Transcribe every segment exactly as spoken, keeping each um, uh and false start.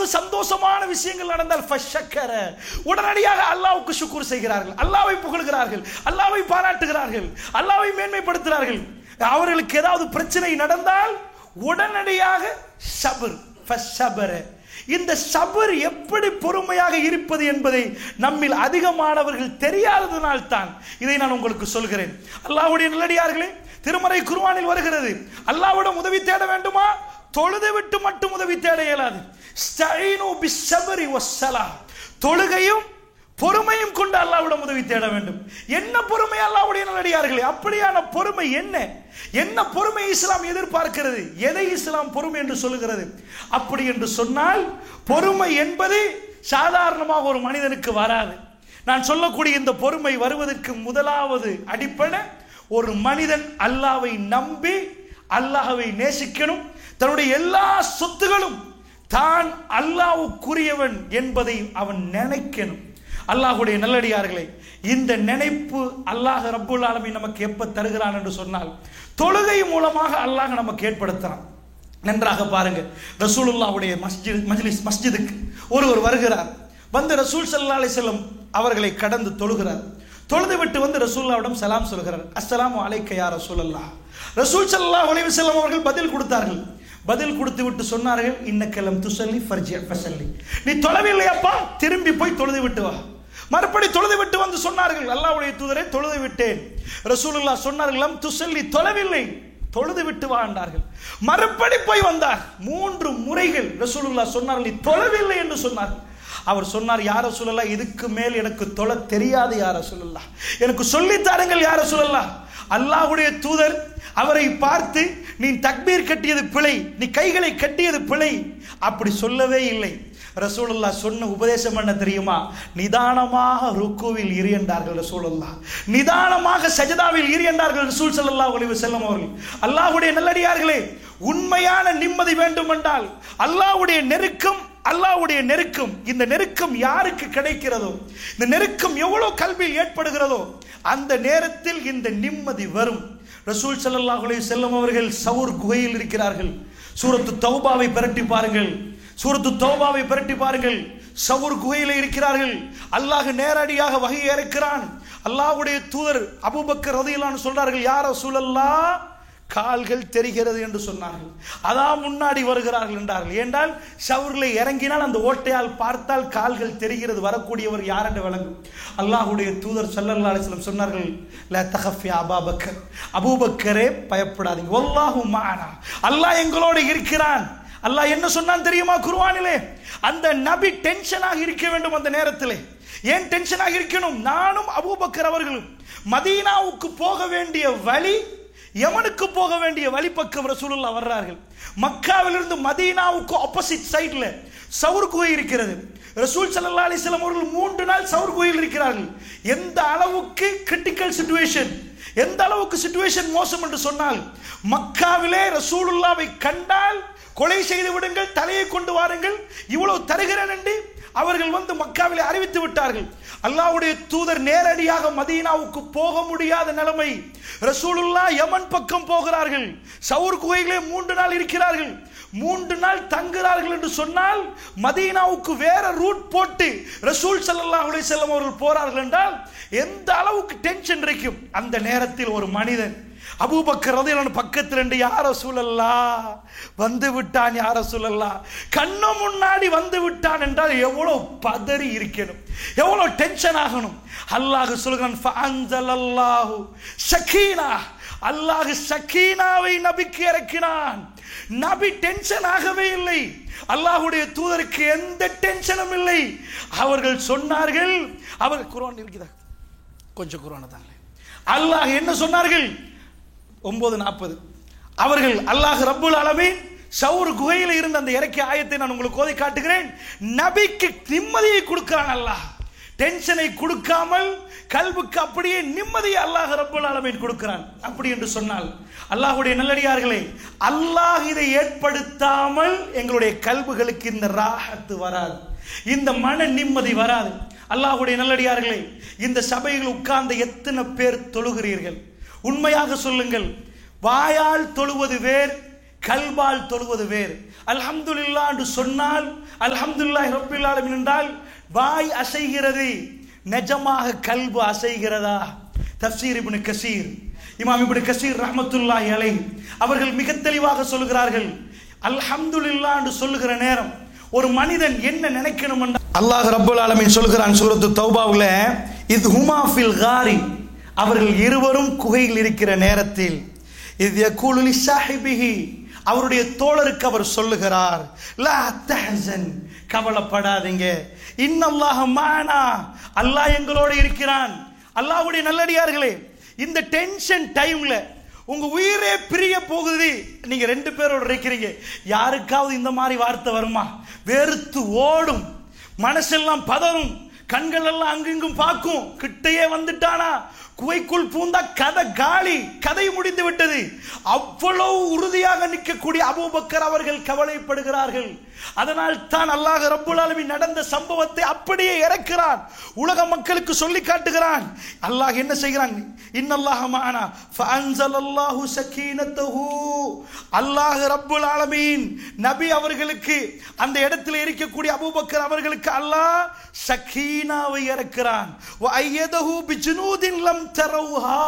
சந்தோஷமான விஷயங்கள் நடந்தால் ஃபஷக்கர, உடனடியாக அல்லாஹ்வுக்கு ஷுக்ர் செய்கிறார்கள், அல்லாஹ்வை புகழ்கிறார்கள், அல்லாஹ்வை பாராட்டுகிறார்கள், அல்லாஹ்வை மேன்மைப்படுத்துகிறார்கள். அவர்களுக்கு ஏதாவது பிரச்சனை நடந்தால் உடனடியாக சபர் ஃபஷபர. இந்த சபர் எப்படி பொறுமையாக இருப்பது என்பதை நம்மில் அதிகமானவர்கள் தெரியாததனால் தான் இதை நான் உங்களுக்கு சொல்கிறேன். அல்லாஹ்வுடைய நல்லடியார்களே, திருமறை குர்ஆனில் வருகிறது, அல்லாஹ்விடம் உதவி தேட வேண்டுமா? தொழுது விட்டு மட்டும் உதவி தேட இயலாது. ஸ்தஈனு பிஸ்ஸப்ரி வஸ்ஸலாஹ், தொழுகையும் பொறுமையும் கொண்டு அல்லாஹ்விடம் உதவி தேட வேண்டும். என்ன பொறுமை அல்லாஹ்வுடைய நல்லடியார்களே? அப்படியான பொறுமை என்ன? என்ன பொறுமை இஸ்லாம் எதிர்பார்க்கிறது? எதை இஸ்லாம் பொறுமை என்று சொல்லுகிறது? அப்படி என்று சொன்னால், பொறுமை என்பது சாதாரணமாக ஒரு மனிதனுக்கு வராது. நான் சொல்லக்கூடிய இந்த பொறுமை வருவதற்கு முதலாவது அடிப்படை, ஒரு மனிதன் அல்லாஹ்வை நம்பி அல்லாஹ்வை நேசிக்கணும், தன்னுடைய எல்லா சொத்துகளும் தான் அல்லாஹ்வுக்குரியவன் என்பதை அவன் நினைக்கணும். அல்லாஹ்வுடைய நல்லடியார்களே, இந்த நினைப்பு அல்லாஹ் ரப்புல் ஆலமீன் நமக்கு எப்ப தருகிறான் என்று சொன்னால், தொழுகை மூலமாக அல்லாஹ் நமக்கு ஏற்படுத்துறான். நன்றாக பாருங்க, ரசூலுல்லாஹ்வுடைய மஸ்ஜித் மஜ்லிஸ் மஸ்ஜிதுக்கு ஒருவர் வருகிறார். வந்து ரசூல் ஸல்லல்லாஹு அலைஹி வஸல்லம் அவர்களை கடந்து தொழுகிறார். தொழுது விட்டு வந்து ரசூலுல்லாஹ்விடம் சலாம் சொல்கிறார். அஸ்ஸலாமு அலைக்க யா ரசூலல்லாஹ். ரசூல் ஸல்லல்லாஹு அலைஹி வஸல்லம் அவர்கள் பதில் கொடுத்தார்கள். பதில் கொடுத்து விட்டு சொன்னார்கள், இன்னக்கலம் துஸல்லி ஃபர்ஜி ஃபஸல்லி, நீ தொழவில்லையப்பா, திரும்பி போய் தொழுது விட்டு வா. மறுபடி தொழுது விட்டு வந்து சொன்னார்கள், அல்லாஹ்வுடைய தூதரே தொழுது விட்டேன். ரசூலுல்லாஹ் சொன்னார்கள், லம் துஸல்லி, தொழவில்லை, தொழுது விட்டு வா என்றார்கள். மறுபடி போய் வந்தார். மூன்று முறைகள் ரசூலுல்லாஹ் சொன்னார்கள், நீ தொழவில்லை என்று சொன்னார்கள். அவர் சொன்னார், யா ரசூலல்லாஹ், இதுக்கு மேல் எனக்கு தொழ தெரியாது யா ரசூலல்லாஹ், எனக்கு சொல்லி தாருங்கள் யா ரசூலல்லாஹ். அல்லாஹ்வுடைய தூதர் அவரை பார்த்து, நீ தக்பீர் கட்டியது பிழை, நீ கைகளை கட்டியது பிழை, அப்படி சொல்லவே இல்லை. ரசூலுல்லாஹ் சொன்ன உபதேசம் என்ன தெரியுமா? நிதானமாக ருக்குவில் இரு என்றார்கள் ரசூலுல்லாஹ், நிதானமாக சஜதாவில் இரு என்றார்கள் ரசூல் ஸல்லல்லாஹு அலைஹி வஸல்லம் அவர்கள். அல்லாஹ்வுடைய நல்லடியார்களே, உண்மையான நிம்மதி வேண்டும் என்றால் அல்லாஹ்வுடைய நெருக்கம், அல்லாஹ்வுடைய நெருக்கம், இந்த நெருக்கம் யாருக்கு கிடைக்கிறதோ, இந்த நெருக்கம் எவ்வளவு கல்வியில் ஏற்படுகிறதோ, அந்த நேரத்தில் இந்த நிம்மதி வரும். ரசூல் ஸல்லல்லாஹு அலைஹி வஸல்லம் அவர்கள் சவுர் குகையில் இருக்கிறார்கள். சூரத்து தௌபாவை பிரட்டி பாருங்கள், சூரத்து தௌபாவை பிரட்டி பாருங்கள். சவுர் குகையில இருக்கிறார்கள். அல்லாஹ் நேரடியாக வஹி இறக்கிறான். அல்லாஹ்வுடைய தூதர் அபூபக்கர் ரலியல்லாஹு அன்ஹு சொல்றார்கள், யா ரசூலல்லாஹ், கால்கள் தெரிகிறது என்று சொன்னார்கள். அதான் முன்னாடி வருகிறார்கள் என்றார்கள். ஏண்டால் ஷவர்ல இறங்கினால் அந்த ஓட்டையால் பார்த்தால் கால்கள் தெரிகிறது, வரக்கூடியவர் யார் என்று விளங்கும். அல்லாஹ்வுடைய தூதர் ஸல்லல்லாஹு அலைஹி வஸல்லம் சொன்னார்கள், லா தகஃப் யா அபூபக்கர், அபூபக்கரே பயப்படாதீங்க, வல்லாஹு மஅனா, அல்லாஹ் எங்களோடு இருக்கிறான். அல்லாஹ் என்ன சொன்னான் தெரியுமா குர்ஆனிலே? அந்த நபி டென்ஷனாக இருக்க வேண்டும் அந்த நேரத்திலே. ஏன் டென்ஷனாக இருக்கணும்? நானும் அபூபக்கர் அவர்களும் மதீனாவுக்கு போக வேண்டிய வழி, யமனுக்கு போக வேண்டிய வழிப்பக்கம் ரசூலுல்லாஹ் வர்றார்கள். மக்காவிலிருந்து மதீனாவுக்கு ஆப்போசிட் சைடுல சவுர் குகை இருக்கிறது. ரசூல் ஸல்லல்லாஹு அலைஹி வஸல்லம் அவர்கள் மூன்று நாள் சவுர் குகையில் இருக்கிறார்கள். எந்த அளவுக்கு கிரிட்டிக்கல் சிச்சுவேஷன், எந்த அளவுக்கு சிச்சுவேஷன் மோசம் என்று சொன்னால், மக்காவிலே ரசூலுல்லாவை கண்டால் கொலை செய்து விடுங்கள், தலையை கொண்டு வாருங்கள், இவ்வளவு தருகிறேன் என்று அவர்கள் வந்து மக்காவிலே அறிவித்து விட்டார்கள். அல்லாஹ்வுடைய தூதர் நேரடியாக மதீனாவுக்கு போக முடியாத நிலைமை. ரசூலுல்லாஹ் யமன் பக்கம் போகிறார்கள். சவுர் குகையிலே மூன்று நாள் இருக்கிறார்கள். மூன்று நாள் தங்குகிறார்கள் என்று சொன்னால், மதீனாவுக்கு வேற ரூட் போட்டு ரசூல் ஸல்லல்லாஹு அலைஹி வஸல்லம் அவர்கள் போறார்கள் என்றால் எந்த அளவுக்கு டென்ஷன் இருக்கும். அந்த நேரத்தில் ஒரு மனிதன் அபூபக்கர் ரலியல்லாஹு அன்ஹு பக்கத்தில் இருந்து, யா ரசூலல்லாஹ், வந்து விட்டான் யா ரசூலல்லாஹ், கண்ணு முன்னாடி வந்து விட்டான் என்றால் எவ்வளவு பதறி இருக்கணும், எவ்வளவு டென்ஷன் ஆகணும். அல்லாஹ் சொல்கிறான், ஃபஅன்ஸலல்லாஹு ஸகீனா, அல்லாஹ் ஸகீனாவை நபிக்கு இறக்கினான். நபி டென்ஷன் ஆகவே இல்லை. அல்லாஹ்வுடைய தூதருக்கு எந்த டென்ஷனும் இல்லை. அவர்கள் சொன்னார்கள், அவர் குர்ஆன் இருக்குதா, கொஞ்சம் குர்ஆன் தான். அல்லாஹ் என்ன சொன்னார்கள்? ஒன்பது நாற்பது அவர்கள், அல்லாஹ் ரப்புல் ஆலமீன் சவுர் குகையில் இருந்த அந்த இறக்கிய ஆயத்தை நான் உங்களுக்கு ஓதி காட்டுகிறேன். நபிக்கு நிம்மதியை கொடுக்கிறான் அல்லாஹ், டென்ஷனை கொடுக்காமல் கல்புக்கு அப்படியே நிம்மதியை அல்லாஹ் ரப்புல் ஆலமீன் கொடுக்கிறான். அப்படி என்று சொன்னால், அல்லாஹ்வுடைய நல்லடியார்களே, அல்லாஹ் இதை ஏற்படுத்தாமல் எங்களுடைய கல்புகளுக்கு இந்த ராஹத்து வராது, இந்த மன நிம்மதி வராது. அல்லாஹ்வுடைய நல்லடியார்களே, இந்த சபையில் உட்கார்ந்த எத்தனை பேர் தொழுகிறீர்கள்? உண்மையாக சொல்லுங்கள். வாயால் தொழுவது வேர், கல்பால் தொழுவது வேறு. அல்ஹம்துலில்லாஹ் என்று சொன்னால் அல்ஹம்துலில்லாஹி ரப்பில் ஆலமீன் என்றால் வாய் அசைகிறது, நிஜமாக கல்பு அசைகிறதா? தஃப்சீர் இப்னு கஸீர், இமாம் இப்னு கஸீர் ரஹ்மத்துல்லாஹி அலைஹி அவர்கள் மிக தெளிவாக சொல்கிறார்கள், அல்ஹம்துலில்லாஹ் என்று சொல்லுகிற நேரம் ஒரு மனிதன் என்ன நினைக்கணும் என்றால், அல்லாஹ் ரப்பல் ஆலமீன் சொல்கிறான் சூரத்து தௌபாவுல, இது ஹுமா ஃபில் காரி, அவர்கள் இருவரும் குகையில் இருக்கிற நேரத்தில், இது யகூலு லிஸாஹிபிஹி, அவருடைய தோழருக்கு அவர் சொல்லுகிறார், லா தஹ்சன், கவலைப்படாதீங்க, இன்னல்லாஹ மஅனா, அல்லாஹ் எங்களோடு இருக்கிறான். அல்லாஹ்வுடைய நல்லடியார்களே, இந்த டென்ஷன் டைம்ல உங்க உயிரே பிரிய போகுது, நீங்க ரெண்டு பேரோட இருக்கிறீங்க, யாருக்காவது இந்த மாதிரி வார்த்தை வருமா? வெறுத்து ஓடும், மனசெல்லாம் பதறும், கண்கள் எல்லாம் அங்கிங்கும் பார்க்கும், கிட்டையே வந்துட்டானா, குகைக்குள் பூந்தா கதை காலி, கதை முடிந்து விட்டது. அவ்வளவு உறுதியாக நிற்கக்கூடிய அபூபக்கர் அவர்கள் கவலைப்படுகிறார்கள். அதனால் தான் அல்லாஹ் ரப்புல் ஆலமீன் நடந்த சம்பவத்தை அப்படியே இறக்கிறான், உலக மக்களுக்கு சொல்லி காட்டுகிறான். அல்லாஹ் என்ன செய்கிறான்? இன்னல்லாஹ மஅனா ஃபஅன்ஸலல்லாஹு ஸகீனத்தஹு, அல்லாஹ் ரப்புல் ஆலமீன் நபி அவர்களுக்கு, அந்த இடத்தில் இருக்கக்கூடிய அபூபக்கர் அவர்களுக்கு அல்லாஹ் ஸகீனாவை இறக்கிறான். வ அய்யதஹு பிஜுனூதின் லம் தரவுஹா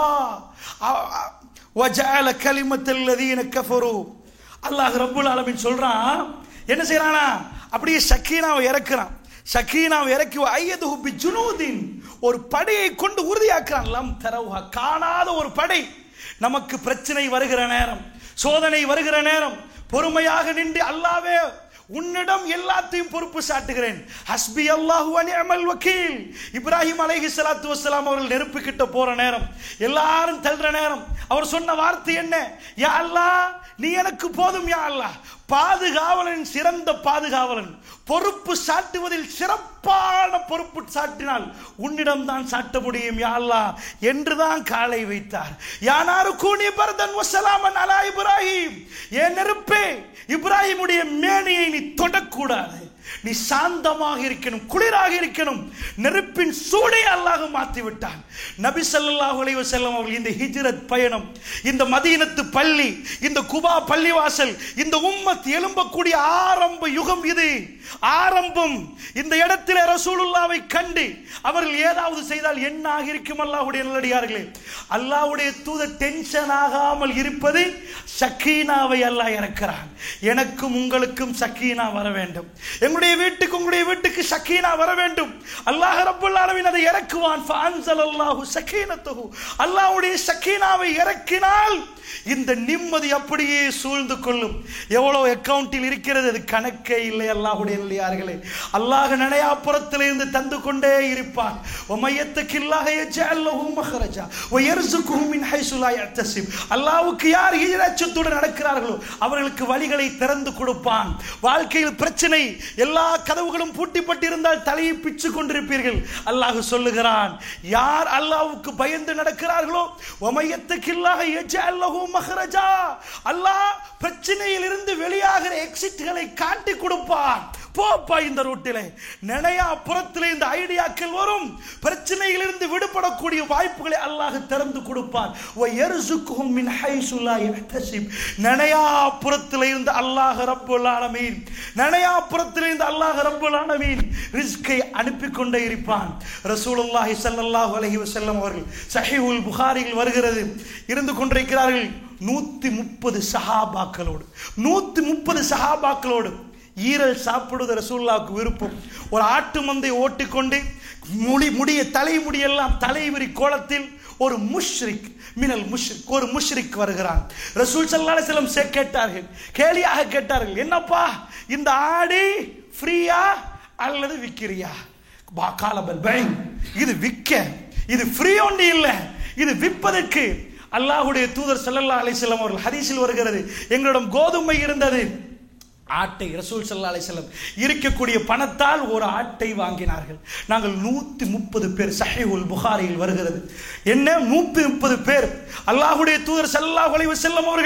வ ஜஅல கலிமத்தல் லதீன கஃபரு. அல்லாஹ் ரப்புல் ஆலமீன் சொல்றான், என்ன செய்யறானா, அப்படியே சக்கீனாவை இறக்குறான். சக்கீனாவை இறக்கி ஐயதுஹு பிஜுனூதின், ஒரு படையை கொண்டு உறுதியாக்குறான். லம் தரவுஹா, காணாத ஒரு படை. நமக்கு பிரச்சனை வருகிற நேரம், சோதனை வருகிற நேரம் பொறுமையாக நின்று, அல்லாஹ்வே உன்னிடம் எல்லாத்தையும் பொறுப்பு சாட்டுகிறேன், ஹஸ்பி அல்லாஹு வ நிஅமல் வக்கீல். இப்ராஹிம் அலைஹிஸ்ஸலாத்து வஸ்ஸலாம் அவர்கள் நெருப்பு கிட்ட போற நேரம், எல்லாரும் தள்ளுற நேரம், அவர் சொன்ன வார்த்தை என்ன? யா அல்லாஹ், நீ எனக்கு போதும் யா அல்லாஹ். பாதுகாவலன் சிறந்த பாதுகாவலன், பொறுப்பு சாட்டுவதில் சிறப்பான பொறுப்பு சாட்டினால் உன்னிடம் தான் சாட்ட முடியும் யா அல்லாஹ் என்றுதான் காலை வைத்தார். யானாரு கூனி பர்தன் வஸலாமன் அலா இப்ராஹிம், ஏன் நெருப்பே, இப்ராஹிமுடைய மேனியை நீ தொடக்கூடாது, நீ சாந்தமாக இருக்கணும், குளிராக இருக்கணும். நெருப்பின் சூடை அல்லாஹ் மாற்றி விட்டான். நபி ஸல்லல்லாஹு அலைஹி வஸல்லம் அவர்கள் இந்த ஹிஜ்ரத் பயணம், இந்த மதீனத்து பள்ளி, இந்த குபா பள்ளிவாசல், இந்த உம்மத் எழும்பக்கூடிய ஆரம்ப யுகம் இது, ஆரம்பம். இந்த இடத்திலே ரசூலுல்லாவை கண்டு அவர்கள் ஏதாவது செய்தால் என்ன ஆகிருக்கும்? அல்லாஹ்வுடைய நல்லடியார்களே, அல்லாஹ்வுடைய தூதர் டென்ஷன் ஆகாமல் இருப்பது, சக்கீனாவை அல்லாஹ் இறக்கிறான். எனக்கும் உங்களுக்கும் சக்கீனா வர வேண்டும், எங்களுடைய வீட்டுக்கு உங்களுடைய வீட்டுக்கு சக்கீனா வர வேண்டும். அல்லாஹ் ரப்பல் ஆலமீன் அதை இறக்குவான். ஃபஅன்ஸலல்லாஹு ஸகீனத்தஹு, அல்லாஹ்வுடைய சக்கீனாவை இறக்கினால் இந்த நிம்மதி அப்படியே சூழ்ந்து கொள்ளும். எவ்வளவு அக்கவுண்டில் இருக்கிறது, அது கணக்கே இல்லை. அல்லாஹ்வுடைய நல்லடியார்களே, அல்லாஹ் நனையாப்புறத்தில் இருந்து தந்து கொண்டே இருப்பான். வமயத்தகில்லாஹ யஜஅல் லஹு மக்ரஜா வ யர்ஸுகுஹு மின் ஹைஸு லா யஹ்தஸிப். அல்லாஹ்வுக்கு யார் ஈரச்சத்தோடு நடக்கிறார்களோ அவர்களுக்கு வழிகளை திறந்து கொடுப்பான். வாழ்க்கையில் பிரச்சனை, எல்லா கதவுகளும் பூட்டிப்பட்டிருந்தால் தலையை பிச்சு கொண்டிருப்பீர்கள். அல்லாஹ் சொல்லுகிறான், யார் அல்லாஹ்வுக்கு பயந்து நடக்கிறார்களோ வமயத்தகில்லாஹ யஜஅல் லஹு மக்ரஜா, அல்லாஹ் பிரச்சனையில் இருந்து வெளியாகிற எக்ஸிட்களை காட்டி கொடுப்பான். போப்பா இந்த ரூட்டிலே, நனையா புறத்திலே இந்த ஐடியாக்கள் வரும், பிரச்சனையிலிருந்து விடுபடக்கூடிய வாய்ப்புகளை அல்லாஹ் திறந்து கொடுப்பான். வ யர்ஸுகுஹும் மின் ஹைஸு லா யஹ்தஸிப். நனையா புறத்திலே இருந்து அல்லாஹ் ரப்புல் ஆலமீன், நனையா புறத்திலே இருந்து அல்லாஹ் ரப்புல் ஆலமீன் ரிஸ்கை அனுப்பி கொண்டே இருப்பான். ரசூலுல்லாஹி ஸல்லல்லாஹு அலைஹி வஸல்லம் அவர்கள் ஸஹீஹுல் புகாரியில் வருகிறது, இருந்து கொண்டிருக்கிறார்கள் நூத்தி முப்பது சஹாபாக்களோடு, நூத்தி முப்பது சஹாபாக்களோடு. ஈரல் சாப்பிடுவது ரசூலுல்லாஹ்வுக்கு விருப்பம். ஒரு ஆட்டு மந்தை ஓட்டிக்கொண்டு முடி முடிய தலைமுடியெல்லாம் தலைவிரி கோலத்தில் ஒரு முஷ்ரிக், மினல் முஷ்ரிக், ஒரு முஷ்ரிக் வருகிறான். ரசூல் ஸல்லல்லாஹு அலைஹி வஸல்லம் கேட்டார்கள், கேலியாக கேட்டார்கள், என்னப்பா இந்த ஆடு ஃப்ரீயா அல்லது விக்கிரியா? காலபல் பை, இது விக்க, இது ஃப்ரீ ஒன்று இல்லை, இது விற்பதற்கு. அல்லாஹ்வுடைய தூதர் ஸல்லல்லாஹு அலைஹி வஸல்லம் அவர்கள் ஹதீஸில் வருகிறது, எங்களிடம் கோதுமை இருந்தது, ஆட்டை ரசூல் ஸல்லல்லாஹு அலைஹி வஸல்லம் இருக்கக்கூடிய பணத்தால் ஒரு ஆட்டை வாங்கினார்கள். நாங்கள் நூத்தி முப்பது பேர், ஸஹீஹுல் புகாரியில் வருகிறது. என்ன நூத்தி முப்பது பேர்? அல்லாஹ்வுடைய தூதர் ஸல்லல்லாஹு அலைஹி வஸல்லம் அவர்கள்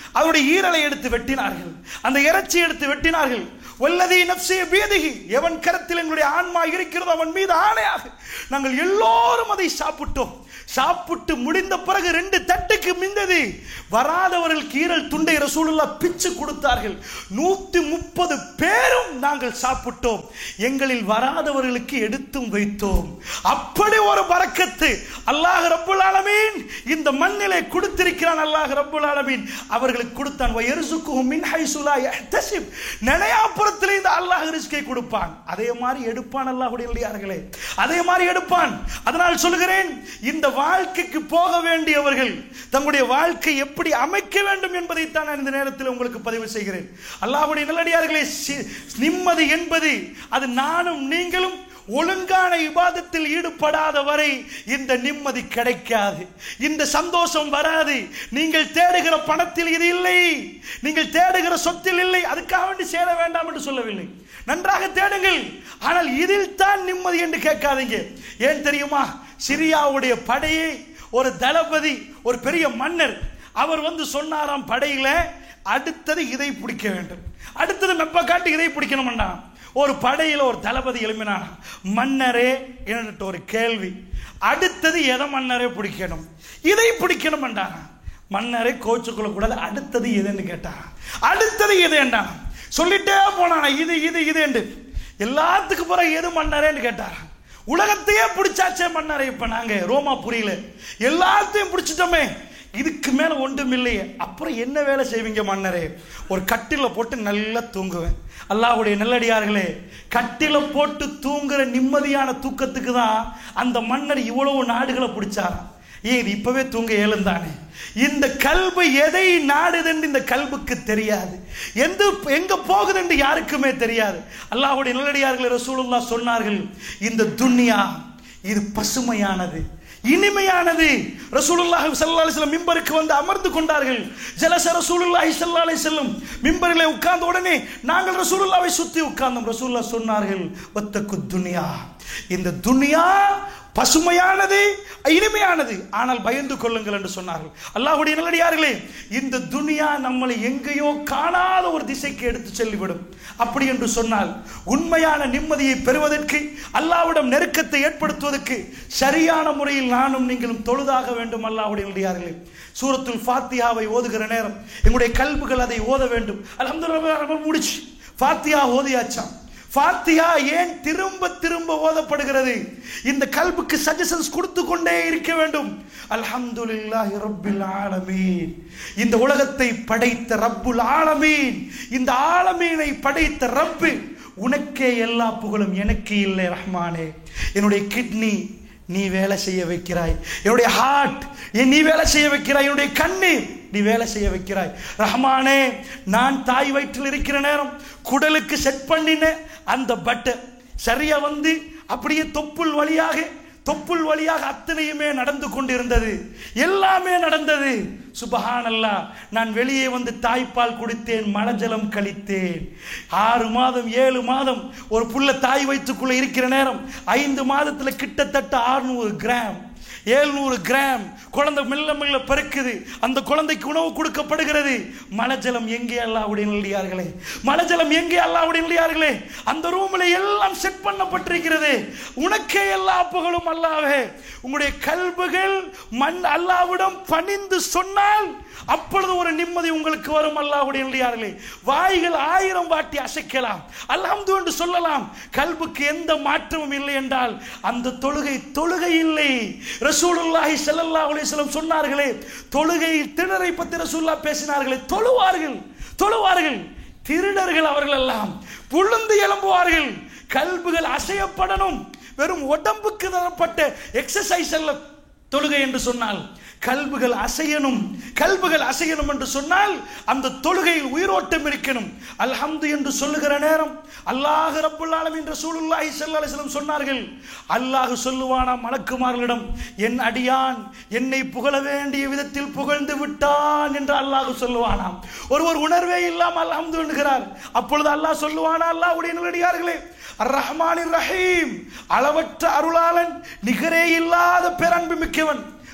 அவருடைய ஈரலை எடுத்து வெட்டினார்கள், அந்த இறைச்சி எடுத்து வெட்டினார்கள். வல்லதி நஃப்ஸி பியதிஹி, எவன் கரத்தில் எங்களுடைய ஆன்மா இருக்கிறதோ அவன் மீது ஆணையாக நாங்கள் எல்லோரும் அதை சாப்பிட்டோம். சாப்பிட்டு முடிந்த பிறகு ரெண்டு தட்டுக்கு மிந்தது. வராதவர்களுக்கு ஈரல் துண்டை ரசூலுல்லாஹ் பிச்சு கொடுத்தார்கள். நூத்தி முப்பது பேரும் நாங்கள் சாப்பிட்டோம், எங்களில் வராதவர்களுக்கு எடுத்தும் வைத்தோம். அப்படி ஒரு பரக்கத்து அல்லாஹ் ரப்புல் ஆலமீன் இந்த மண்ணிலே கொடுத்திருக்கிறான். அல்லாஹ் ரப்புல் ஆலமீன் அவர்களுக்கு கொடுத்தான். வயர்சுகுஹும் மின் ஹைசு லா யஹ்தஸிப், நினையாப்புறத்திலே இந்த அல்லாஹ் ரிஸ்கை கொடுப்பான். அதே மாதிரி எடுப்பான் அல்லாஹ்வுடைய அடியார்களே, அதே மாதிரி எடுப்பான். அதனால் சொல்கிறேன், இந்த வாழ்க்கைக்கு போக வேண்டியவர்கள் தங்களுடைய வாழ்க்கை எப்படி அமைக்க வேண்டும் என்பதைத்தான் நான் இந்த நேரத்தில் உங்களுக்கு பதிவு செய்கிறேன். அல்லாஹ்வுடைய நல்லடியார்களே, நிம்மதி என்பது அது நானும் நீங்களும் ஒழுங்கான இபாதத்தில் ஈடுபடாத வரை இந்த நிம்மதி கிடைக்காது, இந்த சந்தோஷம் வராது. நீங்கள் தேடுகிற பணத்தில் இது இல்லை, நீங்கள் தேடுகிற சொத்தில் இல்லை. அதுக்காக வேண்டி சேர வேண்டாம் என்று சொல்லவில்லை, நன்றாக தேடுங்கள். ஆனால் இதில் தான் நிம்மதி என்று கேட்காதீங்க. ஏன் தெரியுமா? சிரியாவுடைய படையை ஒரு தளபதி, ஒரு பெரிய மன்னர், அவர் வந்து சொன்னாராம் படையில, அடுத்தது இதை பிடிக்க வேண்டும், அடுத்தது மெப்ப காட்டி இதை பிடிக்கணும்னா. ஒரு படையில ஒரு தளபதி எழுப்பினான், மன்னரே என்கிட்ட ஒரு கேள்வி, அடுத்தது எதை மன்னரே பிடிக்கணும்? இதை பிடிக்கணும் என்றான். மன்னரை கோச்சுக்குள்ள கூடாது, அடுத்தது எதுன்னு கேட்டான். அடுத்தது எது என்றான், சொல்லிட்டே போனான், இது இது இது என்று. எல்லாத்துக்கு பிறகு எது மன்னரேன்னு கேட்டார். உலகத்தையே பிடிச்சாச்சே மன்னரை, இப்ப நாங்க ரோமா புரியல, எல்லாத்தையும் பிடிச்சிட்டோமே, இதுக்கு மேல ஒன்றும் இல்லையே, அப்புறம் என்ன வேலை செய்வீங்க மன்னரே? ஒரு கட்டில போட்டு நல்லா தூங்குவேன். அல்லாஹ்வுடைய நல்லடியார்களே, கட்டில போட்டு தூங்குற நிம்மதியான தூக்கத்துக்கு தான் அந்த மன்னர் இவ்வளவு நாடுகளை பிடிச்சாராம். ஏன் இப்பவே தூங்க ஏழுந்தானே? இந்த கல்பு எதை நாடுதென்று இந்த கல்புக்கு தெரியாது, எந்த எங்க போகுது என்று யாருக்குமே தெரியாது. அல்லாஹ்வுடைய நல்லடியார்கள் ரசூலுல்லாஹ் சொன்னார்கள், இந்த துன்யா இது பசுமையானது, இனிமையானது. ரசூலுல்லாஹி ஸல்லல்லாஹு அலைஹி வஸல்லம் மிம்பருக்கு வந்து அமர்ந்து கொண்டார்கள். ஜலஸ ரசூலுல்லாஹி ஸல்லல்லாஹு அலைஹி வஸல்லம், மிம்பரிலே உட்கார்ந்த உடனே நாங்கள் ரசூலுல்லாஹ்வை சுத்தி உட்கார்ந்தோம். ரசூலுல்லாஹ் சொன்னார்கள், வத்தகு துன்யா, இந்த துன்யா பசுமையானது, இனிமையானது, ஆனால் பயந்து கொள்ளுங்கள் என்று சொன்னார்கள். அல்லாஹ்வுடைய நல்லடியார்களே, இந்த துனியா நம்மளை எங்கேயோ காணாத ஒரு திசைக்கு எடுத்து செல்லிவிடும். அப்படி என்று சொன்னால் உண்மையான நிம்மதியை பெறுவதற்கு, அல்லாஹ்விடம் நெருக்கத்தை ஏற்படுத்துவதற்கு சரியான முறையில் நானும் நீங்களும் தொழுதாக வேண்டும். அல்லாஹ்வுடைய நல்லடியார்களே, சூரத்துல் ஃபாத்திஹாவை ஓதுகிற நேரம் எங்களுடைய கல்புகள் அதை ஓத வேண்டும். அல்ஹம்துலில்லாஹ் முடிச்சு ஃபாத்திஹா ஓதியாச்சாம். ஃபாத்திஹா ஏன் திரும்ப திரும்ப ஓதப்படுகிறது? இந்த கல்புக்கு சஜஷன்ஸ் கொடுத்து கொண்டே இருக்க வேண்டும். அல்ஹம்துலில்லாஹி ரப்பில் ஆலமீன், இந்த உலகத்தை படைத்த ரப்புல் ஆலமீன், இந்த ஆலமீனை படைத்த ரப்பு, உனக்கே எல்லா புகழும், எனக்கு இல்லை ரஹ்மானே. என்னுடைய கிட்னி நீ வேலை செய்ய வைக்கிறாய், என்னுடைய ஹார்ட் நீ வேலை செய்ய வைக்கிறாய், என்னுடைய கண்ணு நீ வேலை செய்ய வைக்கிறாய் ரஹ்மானே. நான் தாய் வயிற்றில் இருக்கிற நேரம் குடலுக்கு செட் பண்ணின அந்த பட்டர் சரியா வந்து அப்படியே தொப்புள் வழியாக தொப்புள் வழியாக அத்தனையுமே நடந்து கொண்டிருந்தது, எல்லாமே நடந்தது. சுபஹானல்லாஹ். நான் வெளியே வந்து தாய்ப்பால் குடித்தேன், மலஜலம் கழித்தேன். ஆறு மாதம் ஏழு மாதம் ஒரு புள்ள தாய் வயிற்றுக்குள்ள இருக்கிற நேரம் ஐந்து மாதத்துல கிட்டத்தட்ட அறுநூறு கிராம் எழுநூறு கிராம் குழந்தை மெல்ல மெல்ல பெருக்குது. அந்த குழந்தைக்கு உணவு கொடுக்கப்படுகிறது. மலஜலம் எங்கே? அல்லாஹ்வுடைய நல்லடியார்களே, மலஜலம் எங்கே? அல்லாஹ்வுடைய நல்லடியார்களே, அந்த ரூம்ல எல்லாம் செட் பண்ணப்பட்டிருக்கிறது. உனக்கே எல்லா புகழும் அல்லாஹ்வே. உங்களுடைய கல்புகள் மண் அல்லாஹ்விடம் பணிந்து சொன்னால் அப்பொழுது ஒரு நிம்மதி உங்களுக்கு வரும். அல்லாஹ்வுடைய நல்லடியார்களே, வாய்கள் ஆயிரம் வாட்டி அசைக்கலாம், அல்ஹம்து என்று சொல்லலாம், கல்புக்கு எந்த மாற்றமும் இல்லை என்றால் அந்த தொழுகை தொழுகை இல்லை. ரசூலுல்லாஹி ஸல்லல்லாஹு அலைஹி வஸல்லம் சொன்னார்களே, தொழுகையில் திருடரை பற்றி ரசூலுல்லாஹ் பேசினார்களே, தொழுவார்கள் தொழுவார்கள் திருடர்கள் அவர்கள் எல்லாம் புழுந்து எழும்புவார்கள். கல்புகள் அசையப்படணும். வெறும் உடம்புக்கு தரப்பட்ட எக்ஸசைஸ் அல்ல தொழுகை என்று சொன்னால், கல்புகள் அசையணும். கல்புகள் அசையணும் என்று சொன்னால் அந்த தொழுகையில் உயிரோட்டம் இருக்கணும். அல்ஹம்து என்று சொல்லுகிற நேரம் அல்லாஹ் ரப்புல் ஆலமீன் ரசூலுல்லாஹி ஸல்லல்லாஹு அலைஹி வஸல்லம் சொன்னார்கள், அல்லாஹ் சொல்லுவானாம் மலக்குமார்களிடம், என் அடியான் என்னை புகழ வேண்டிய விதத்தில் புகழ்ந்து விட்டான் என்று அல்லாஹ் சொல்லுவானாம். ஒருவர் உணர்வே இல்லாமல் அல்ஹம்து என்கிறார். அப்பொழுது அல்லாஹ் சொல்லுவானா, அல்லாஹ்வுடைய நல்லடியார்களே, அர் ரஹ்மானிர் ரஹீம், அளவற்ற அருளாளன், நிகரே இல்லாத பேரன்பு மிக்கவன்.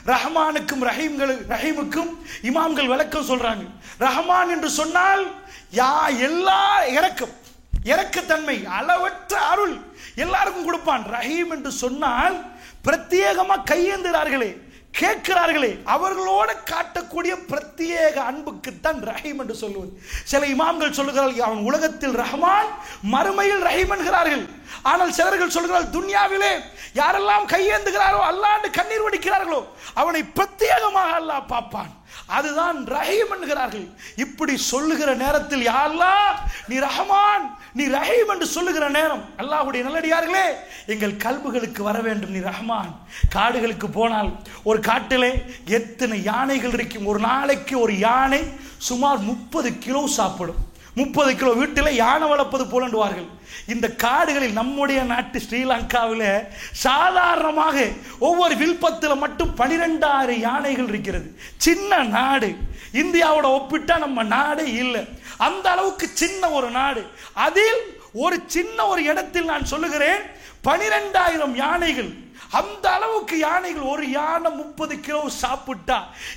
ரஹ்மானுக்கும் ரஹீம்கள் ரஹீமுக்கும் இமாம்கள் விளக்கம் சொல்றாங்க. ரஹ்மான் என்று சொன்னால் யா எல்லா இரக்கம், இரக்கத்தன்மை, அளவற்ற அருள் எல்லாருக்கும் கொடுப்பான். ரஹீம் என்று சொன்னால் பிரத்யேகமா கையேந்துகிறார்களே, கேட்கிறார்களே, அவர்களோடு காட்டக்கூடிய பிரத்யேக அன்புக்குத்தான் ரஹீம் என்று சொல்லுவது. சில இமாம்கள் சொல்லுகிறார்கள் அவன் உலகத்தில் ரஹ்மான், மறுமையில் ரஹீம் என்கிறார்கள். ஆனால் சிலர்கள் சொல்கிறார்கள் துன்யாவிலே யாரெல்லாம் கையேந்துகிறாரோ அல்லாண்டு கண்ணீர் வடிக்கிறார்களோ அவனை பிரத்யேகமாக அல்லாஹ் பார்ப்பான், அதுதான் ரஹீம் என்கிறார்கள். இப்படி சொல்லுகிற நேரத்தில் யா அல்லாஹ் நீ ரஹ்மான் நீ ரஹீம் என்று சொல்லுகிற நேரம் அல்லாஹ்வுடைய நல்லடியார்களே எங்கள் கல்புகளுக்கு வர வேண்டும் நீ ரஹ்மான். காடுகளுக்கு போனால் ஒரு காட்டிலே எத்தனை யானைகள் இருக்கும். ஒரு நாளைக்கு ஒரு யானை சுமார் முப்பது கிலோ சாப்பிடும். முப்பது கிலோ வீட்டில் யானை வளர்ப்பது போலண்டுவார்கள். இந்த காடுகளில் நம்முடைய நாட்டு ஸ்ரீலங்காவில் சாதாரணமாக ஒவ்வொரு வில்பத்தில் மட்டும் பனிரெண்டாயிரம் யானைகள் இருக்கிறது. சின்ன நாடு, இந்தியாவோட ஒப்பிட்டா நம்ம நாடே இல்லை, அந்த அளவுக்கு சின்ன ஒரு நாடு. அதில் ஒரு சின்ன ஒரு இடத்தில் நான் சொல்லுகிறேன் பனிரெண்டாயிரம் யானைகள். அந்த அளவுக்கு யானைகள். ஒரு யானை முப்பது கிலோ சாப்பிட்டா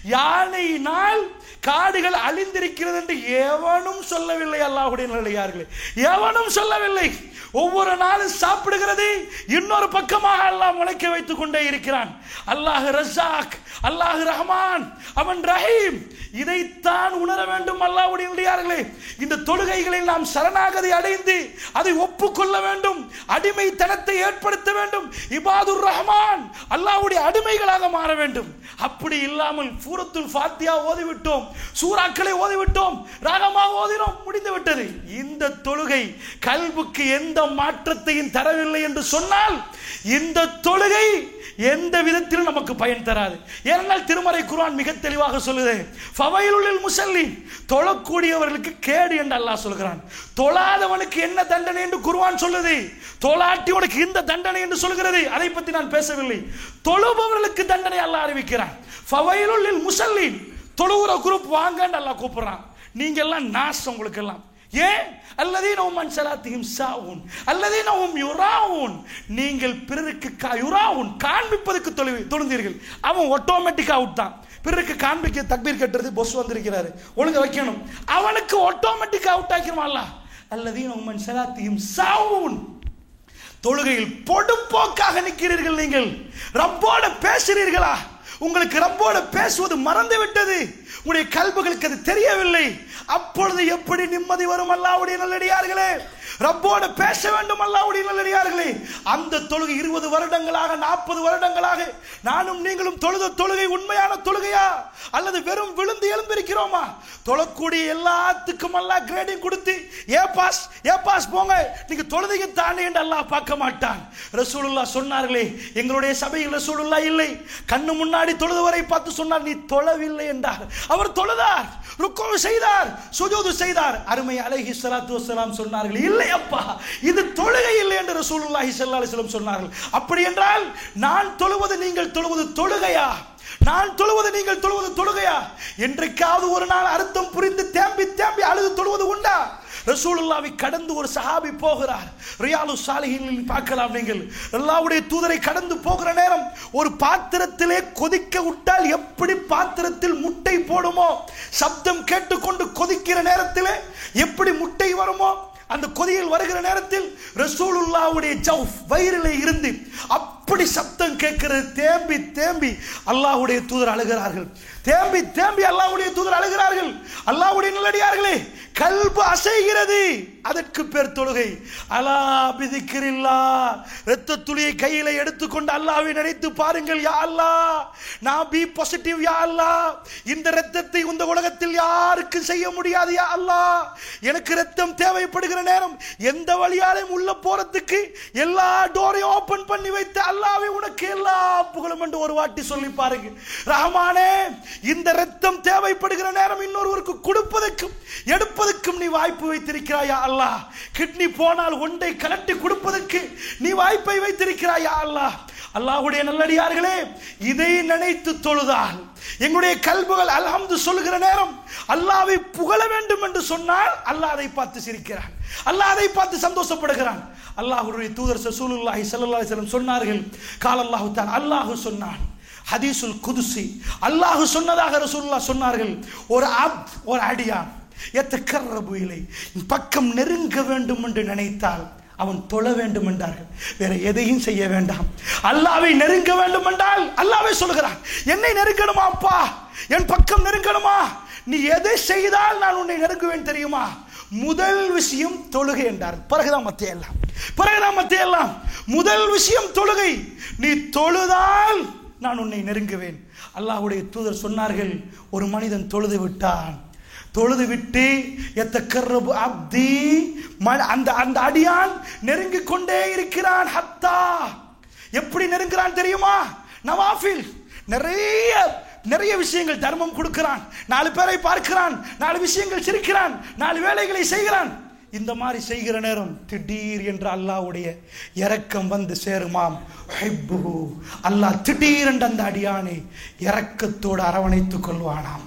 யானையினால் காடுகள் அழிந்திருக்கிறது என்று எவனும் சொல்லவில்லை. அல்லாஹ்வுடைய நல்லடியார்களே, எவனும் சொல்லவில்லை. ஒவ்வொரு நாளும் சாப்பிடுகிறது, இன்னொரு பக்கமாக அல்லாஹ் முளைக்க வைத்துக் கொண்டே இருக்கிறான். அல்லாஹ் ரஸாக், அல்லாஹ் ரஹ்மான், அவன் ரஹீம். இதைத்தான் உணர வேண்டும் அல்லாஹ்வுடைய நல்லடியார்களே. இந்த தொழுகைகளில் நாம் சரணாகதி அடைந்து அதை ஒப்புக்கொள்ள வேண்டும், அடிமைத்தனத்தை ஏற்படுத்த வேண்டும், இபாதுர் ரஹ்மான் அல்லாஹ்வுடைய அடிமைகளாக மாற வேண்டும். அப்படி இல்லாமல் சூரத்துல் ஃபாத்தியா ஓதிவிட்டோம், சூறாக்களை ஓதிவிட்டோம், ராகமாக ஓதினோம், முடிந்து விட்டது. இந்த தொழுகை கல்புக்கு எந்த மாற்றத்தையும் தரவில்லை என்று சொன்னால் இந்த தொழுகை எந்த விதத்திலும் நமக்கு பயன் தராது. ஏனென்றால் திருமறை குர்ஆன் மிக தெளிவாக சொல்லுது, ஃபவைலுல் முஸல்லின், தொழக்கூடியவர்களுக்கு கேடு என்று அல்லாஹ் சொல்கிறான். தொழாதவனுக்கு என்ன தண்டனை என்று குர்ஆன் சொல்லுது, தொழாட்டியவனுக்கு இந்த தண்டனை என்று சொல்கிறது. அதை பற்றி நான் பேசவில்லை. தொழுபவர்களுக்கு தண்டனை அல்லாஹ் அறிவிக்கிறான். ஃபவைலுல் முஸல்லின், தொழுகிற குரூப் வாங்கன்னு அல்லாஹ் கூப்பிடுறான். நீங்க எல்லாம் நாஸ் உங்களுக்கு எல்லாம். ஏன்? அல்லதீன ஹும் அன் ஸலாத்திஹிம் சாஊன் அல்லதீன ஹும் யுராஊன், நீங்கள் பிறருக்கு யுராஊன் காண்பிப்பதற்கு தொழுந்தீர்கள். அவன் ஆட்டோமேட்டிக்கா அவுட் தான். பிறருக்கு காண்பிக்க தக்பீர் கட்டுறது, பொஸ் வந்திருக்கிறாரு ஒழுங்கு வைக்கணும், அவனுக்கு ஆட்டோமேட்டிக்கா அவுட் ஆக்கிடுவான் அல்லாஹ். அல்லதீன ஹும் அன் ஸலாத்திஹிம் சாஊன், தொழுகையில் பொடுப்போக்காக நிற்கிறீர்கள். நீங்கள் ரப்போட பேசுறீர்களா? உங்களுக்கு ரப்போட பேசுவது மறந்து விட்டது, உங்களுடைய கல்புகளுக்கு அது தெரியவில்லை. அப்பொழுது எப்படி நிம்மதி வரும் அல்லாஹ்வுடைய நல்லடியார்களே? ரப்போட பேச வேண்டும் அல்லாஹ்வுடைய நல்லடியார்களே. அந்த தொழுகை இருபது வருடங்களாக நாற்பது வருடங்களாக நானும் நீங்களும் தொழுத தொழுகை உண்மையான தொழுகையா அல்லது வெறும் விழுந்து எழுந்திருக்கிறோமா? தொழக்கூடிய எல்லாத்துக்கும் அல்லாஹ் கிரேடிங் கொடுத்து ஏ பாஸ் ஏ பாஸ் போங்க நீங்க தொழுதைக்கு தானே என்று அல்லாஹ் பார்க்க மாட்டான். ரசூலுல்லாஹ் சொன்னார்களே, எங்களுடைய சபையில் ரசூலுல்லாஹ் இல்லை, கண்ணு முன்னாடி தொழுதவரை பார்த்து சொன்னார் நீ தொழவில்லை என்றார். அவர் தொழுதார், ருக்கு செய்தார், சுஜூது செய்தார். அருமை அலைஹி ஸலாத்து வஸலாம் சொன்னார்கள், இல்லை அப்பா இது தொழுகை இல்லை என்று ரசூலுல்லாஹி ஸல்லல்லாஹு அலைஹி வஸல்லம் சொன்னார்கள். அப்படி என்றால் நான் தொழுவது நீங்கள் தொழுவது தொழுகையா? நான் தொழுவது நீங்கள் தொழுவது தொழுகையா? என்றைக்காவது ஒரு நாள் அர்த்தம் புரிந்து தேம்பி தேம்பி அழுது தொழுவது உண்டா? ரசூலுல்லாஹ்வை கடந்து ஒரு சஹாபி போகிறார். ரியாலு சாலிஹீனில் பார்க்கலாம் நீங்கள். அல்லாஹ்வுடைய தூதரை கடந்து போகிற நேரம் ஒரு பாத்திரத்திலே கொதிக்க விட்டால் எப்படி பாத்திரத்தில் முட்டை போடுமோ, சப்தம் கேட்டுக்கொண்டு கொதிக்கிற நேரத்திலே எப்படி முட்டை வருமோ, அந்த கொதியில் வருகிற நேரத்தில் ரசூலுல்லாஹ்வுடைய ஜௌஃப் வயிறிலே இருந்து அப்படி சப்தம் கேட்கிறது. தேம்பி தேம்பி அல்லாஹ்வுடைய தூதர் அழுகிறார்கள். தேம்பி தேம்பி அல்லாஹ்வுடைய தூதர் அழுகிறார்கள். அல்லாஹ்வுடைய நல்லடியார்களே, கல்பு அசைகிறது, அதற்கு பேர் தொழுகை. அலா பிதிக்ரில்லாஹ், இரத்த துளியை கையில எடுத்துக்கொண்டு அல்லாஹ்வை நினைத்து பாருங்கள். யா அல்லாஹ், நான் பி பாசிட்டிவ் யா அல்லாஹ், இந்த இரத்தத்தை இந்த உலகத்தில் யாருக்கும் செய்ய முடியாது யா அல்லாஹ். எனக்கு இரத்தம் தேவைப்படுகிற நேரம் எந்த வழியாலையும் உள்ள போறதுக்கு எல்லா டோரையும் ஓபன் பண்ணி வைத்து அல்லாஹ்வே உனக்கு எல்லா புகழும் என்று ஒரு வாட்டி சொல்லி பாருங்க. ரஹ்மானே, இந்த இரத்தம் தேவைப்படுகிற நேரம் இன்னொருவருக்கு கொடுப்பதற்கும் எடுப்பதற்கும் நீ வாய்ப்பு வைத்திருக்கிறாயா அல்லாஹ். கிட்னி போனால் ஒன்றை கலட்டி கொடுப்பதற்கு நீ வாய்ப்பை வைத்திருக்கிறாயா அல்லாஹ். அல்லாஹ்வுடைய நல்லடியார்களே, இதை நினைத்து தொழுதால் எங்களுடைய கல்புகள் அல்ஹம்து சொல்லுகிற நேரம் அல்லாஹ்வை புகழ வேண்டும் என்று சொன்னால் அல்லாஹ் அதை பார்த்து சிரிக்கிறான், அல்லாஹ் அதை பார்த்து சந்தோஷப்படுகிறான். அல்லாஹ்வுடைய தூதர் ரசூலுல்லாஹி ஸல்லல்லாஹு அலைஹி வஸல்லம் சொன்னார்கள், கால அல்லாஹ் தஆலா, அல்லாஹ் சொன்னான், ஹதீசுல் குதுசி. அல்லாஹ் சொன்னதாக ரசூலுல்லாஹ் சொன்னார்கள், ஒரு அப்த், ஒரு அடியான் யத்தகர்ரபு இலை, பக்கம் நெருங்க வேண்டும் என்று நினைத்தால் அவன் தொழ வேண்டும் என்றார்கள். வேற எதையும் செய்ய வேண்டாம். அல்லாஹ்வை நெருங்க வேண்டும் என்றால் அல்லாஹ்வே சொல்கிறான், என்னை நெருங்கணுமா அப்பா, என் பக்கம் நெருங்கணுமா, நீ எதை செய்தால் நான் உன்னை நெருங்குவேன் தெரியுமா? முதல் விஷயம் தொழுகை என்றார். பிறகுதான் மத்திய எல்லாம் பிறகுதான் மத்திய எல்லாம் முதல் விஷயம் தொழுகை. நீ தொழுதால் நான் உன்னை நெருங்குவேன். அல்லாஹ்வுடைய தூதர் சொன்னார்கள், ஒரு மனிதன் தொழுது விட்டான், தொழுது விட்டு யத்தகர்ரபு அப்தி, அந்த அந்த அடியான் நெருங்கிக் கொண்டே இருக்கிறான். ஹத்தா, எப்படி நெருங்குறான் தெரியுமா? நவாஃபில், நிறைய நிறைய விஷயங்கள் தர்மம் கொடுக்கிறான், நாலு பேரை பார்க்கிறான், நாலு விஷயங்கள் சிரிக்கிறான், நாலு வேலைகளை செய்கிறான். இந்த மாதிரி செய்கிற நேரம் திடீர் என்று அல்லாஹ்வுடைய இரக்கம் வந்து சேருமாம். அல்லாஹ் திடீர் என்று அந்த அடியானை இரக்கத்தோடு அரவணைத்துக் கொள்வானாம்.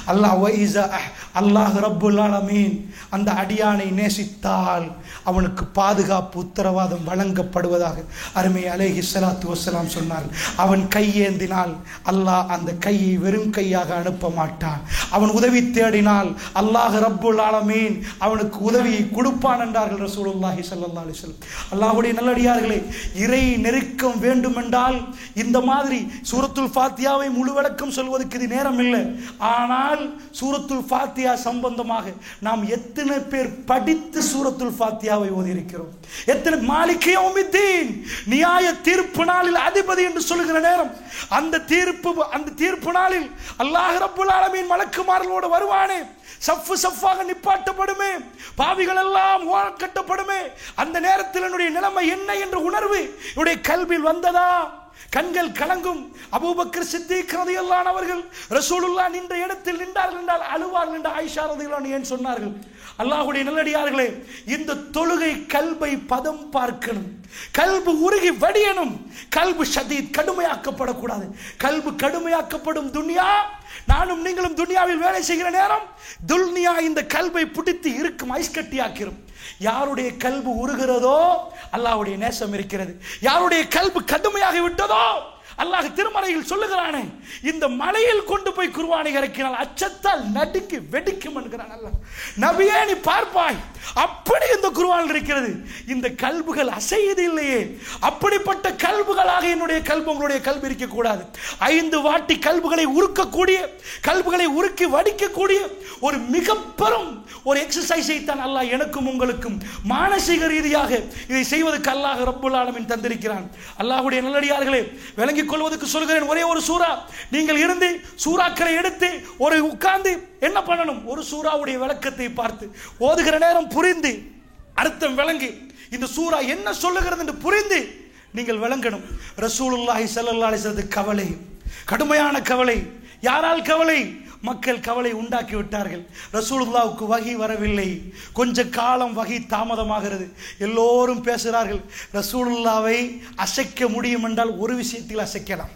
அல்லாஹ் அல்லாஹ் ரப்புல் ஆலமீன் அந்த அடியானை நேசித்தால் அவனுக்கு பாதுகாப்பு உத்தரவாதம் வழங்கப்படுவதாக அருமை அலைஹி ஸலாத்து வஸ்ஸலாம் சொன்னார். அவன் கையேந்தினால் அல்லாஹ் அந்த கையை வெறும் கையாக அனுப்ப மாட்டான். அவன் உதவி தேடினால் அல்லாஹ் ரப்புல் ஆலமீன் அவனுக்கு உதவியை கொடுப்பான் என்றார்கள் ரசூலுல்லாஹி ஸல்லல்லாஹு அலைஹி வஸல்லம். அல்லாஹ்வுடைய நல்லடியார்களே, இறை நெருக்கம் வேண்டும் என்றால் இந்த மாதிரி சூரத்துல் ஃபாத்தியாவை முழு விளக்கம் சொல்வதற்கு இது நேரம் இல்லை. ஆனால் சூரத்துல் ஃபாத்தியா சம்பந்தமாக நாம் எத்தனை பேர் படித்து சூரத்துல் ஃபாத்தியாவை ஓதி இருக்கிறோம்? எத்தனை மாலிக் யௌமித்தீன், நியாய தீர்ப்பு நாளில் அதிபதி என்று சொல்லுகிற நேரம், அந்த தீர்ப்பு அந்த தீர்ப்பு நாளில் அல்லாஹ் ரப்புல் ஆலமீன் மலக்குமார்களோடு வருவானே, சஃப்பு சஃப்பாக நிப்பாட்டப்படுமே, பாவிகள் எல்லாம் ஓரக்கட்டப்படுமே, அந்த நேரத்தில் என்னுடைய நிலைமை என்ன என்ற உணர்வு என்னுடைய கல்வியில் வந்ததா? கண்கள் கலங்கும். அபூபக்கர் சித்திக் ரலியல்லாஹு அன்ஹு அவர்கள் ரசூலுல்லாஹ் நின்ற இடத்தில் நின்றார்கள் என்றால் அழுவார்கள் என்று ஆயிஷா ரலியல்லாஹு அன்ஹா ஏன் சொன்னார்கள்? அல்லாஹ்வுடைய நல்லடியார்களே, இந்த தொழுகை கல்பை பதம் பார்க்கணும், கல்பு உருகி வடியணும். கல்பு ஷதீத், கடுமையாக்கப்படக்கூடாது. கல்பு கடுமையாக்கப்படும் துன்யா, நானும் நீங்களும் துன்யாவில் வேலை செய்கிற நேரம் துன்யா இந்த கல்பை பிடித்து இருக்கும், ஐஸ் கட்டியாக்கிறோம். யாருடைய கல்பு உருகிறதோ அல்லாஹ்வுடைய நேசம் இருக்கிறது. யாருடைய கல்பு கடுமையாகி விட்டதோ அல்லாஹ் திருமறையில் சொல்லுகிறானே, இந்த மலையில் கொண்டு போய் குர்ஆனை இறக்கினால் அச்சத்தால் நடுங்கி வெடிக்கும் என்கிறான் அல்லாஹ். நபியே, நீ பார்ப்பாய், அப்படி இந்த குர்ஆனில் இருக்கிறது. இந்த கல்புகள் அசையது இல்லையே. அப்படிப்பட்ட கல்புகளாக என்னுடைய கல்பு உங்களுடைய கல்பு இருக்கக்கூடாது. ஐந்து வாட்டி கல்புகளை உருக்கக்கூடிய, கல்புகளை உருக்கி வடிக்கக்கூடிய ஒரு மிக பெரும் ஒரு எக்ஸசைஸை தான் அல்லாஹ் எனக்கும் உங்களுக்கும் மானசீக ரீதியாக இதை செய்வதற்கு அல்லாஹ் ரப்புல் ஆலமீன் தந்திருக்கிறான். அல்லாஹ்வுடைய நல்லடியார்களே, விளங்கிக் கொள்வதற்கு சொல்கிறேன். ஒரே ஒரு சூரா நீங்கள் இருந்து சூறாக்களை எடுத்து ஒரு உட்கார்ந்து என்ன பண்ணணும்? ஒரு சூறாவுடைய விளக்கத்தை பார்த்து ஓதுகிற நேரம் புரிந்து அர்த்தம் விளங்கி இந்த சூரா என்ன சொல்லுகிறது என்று புரிந்து நீங்கள் விளங்கணும். ரசூலுல்லாஹி ஸல்லல்லாஹு அலைஹி வஸல்லம் கவலை, கடுமையான கவலை. யாரால் கவலை? மக்கள் கவலை உண்டாக்கி விட்டார்கள். ரசூலுல்லாஹ்வுக்கு வஹி வரவில்லை, கொஞ்ச காலம் வஹி தாமதமாகிறது. எல்லோரும் பேசுகிறார்கள், ரசூலுல்லாவை அசைக்க முடியும் என்றால் ஒரு விஷயத்தில் அசைக்கலாம்.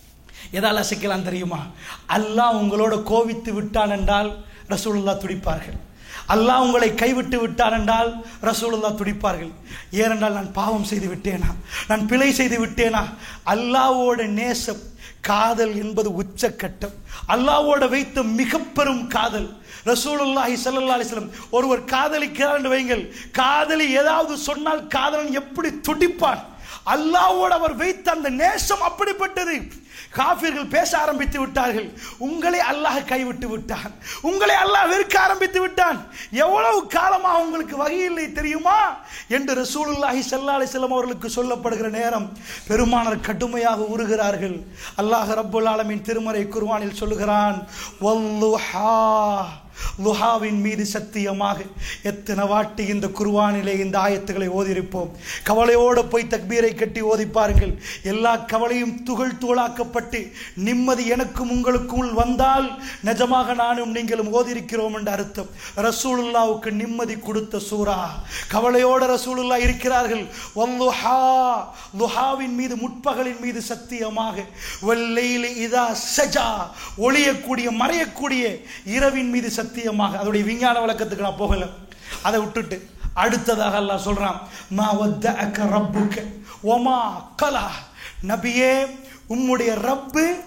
எதால் அசைக்கலாம் தெரியுமா? அல்லாஹ் உங்களோட கோவித்து விட்டான் என்றால் ரசூலுல்லாஹ் துடிப்பார்கள். அல்லாஹ் உங்களை கைவிட்டு விட்டான் என்றால் ரசூலுல்லாஹ் துடிப்பார்கள். ஏனென்றால் நான் பாவம் செய்து விட்டேனா, நான் பிழை செய்து விட்டேனா? அல்லாஹ்வோட நேசம், காதல் என்பது உச்சக்கட்டம். அல்லாஹ்வோட வைத்த மிக பெரும் காதல். ரசூலுல்லாஹி ஸல்லல்லாஹு அலைஹி வஸல்லம் ஒருவர் காதலிக்கிறார் என்று வைங்கள், காதலி ஏதாவது சொன்னால் காதலன் எப்படி துடிப்பான்? அல்லாஹ்வோடு அவர் வைத்த அந்த நேசம் அப்படிப்பட்டது. காஃபிர்கள் பேச ஆரம்பித்து விட்டார்கள், உங்களை அல்லாஹ் கைவிட்டு விட்டான், உங்களை அல்லாஹ் வெறுக்க ஆரம்பித்து விட்டான், எவ்வளவு காலமாக உங்களுக்கு வகை இல்லை தெரியுமா என்று ரசூலுல்லாஹி ஸல்லல்லாஹு அலைஹி வஸல்லம் அவர்களுக்கு சொல்லப்படுகிற நேரம் பெருமானார் கடுமையாக உருகிறார்கள். அல்லாஹ் ரப்புல் ஆலமீன் திருமறை குர்ஆனில் சொல்லுகிறான், வல்லுஹா, லுஹாவின் மீது சத்தியமாக. எத்தனை வாட்டி இந்த குர்ஆனிலே இந்த ஆயத்துக்களை ஓதியிருப்போம். கவலையோடு போய் தக்பீரை கட்டி ஓதி பாருங்கள். எல்லா கவலையும் துகள் துகளாக்கப்பட்டு நிம்மதி எனக்கும் உங்களுக்குள் வந்தால் நிஜமாக நானும் நீங்களும் ஓதியிருக்கிறோம் என்று அர்த்தம். ரசூலுல்லாவுக்கு நிம்மதி கொடுத்த சூரா. கவலையோடு ரசூலுல்லா இருக்கிறார்கள். வல்லுஹா, லுஹாவின் மீது, முற்பகலின் மீது சத்தியமாக. வல்லைலி இதா சஜா, ஒளியக்கூடிய மறையக்கூடிய இரவின் மீது சத்தியமாக. அதோடைய விஞ்ஞான விளக்கத்துக்கு நான் போகல, அதை விட்டுட்டு அடுத்ததாக அல்லாஹ் சொல்றான், மா வத்தஅக ரப்புக வமா கலா. நபியே, உம்முடைய ரப்பு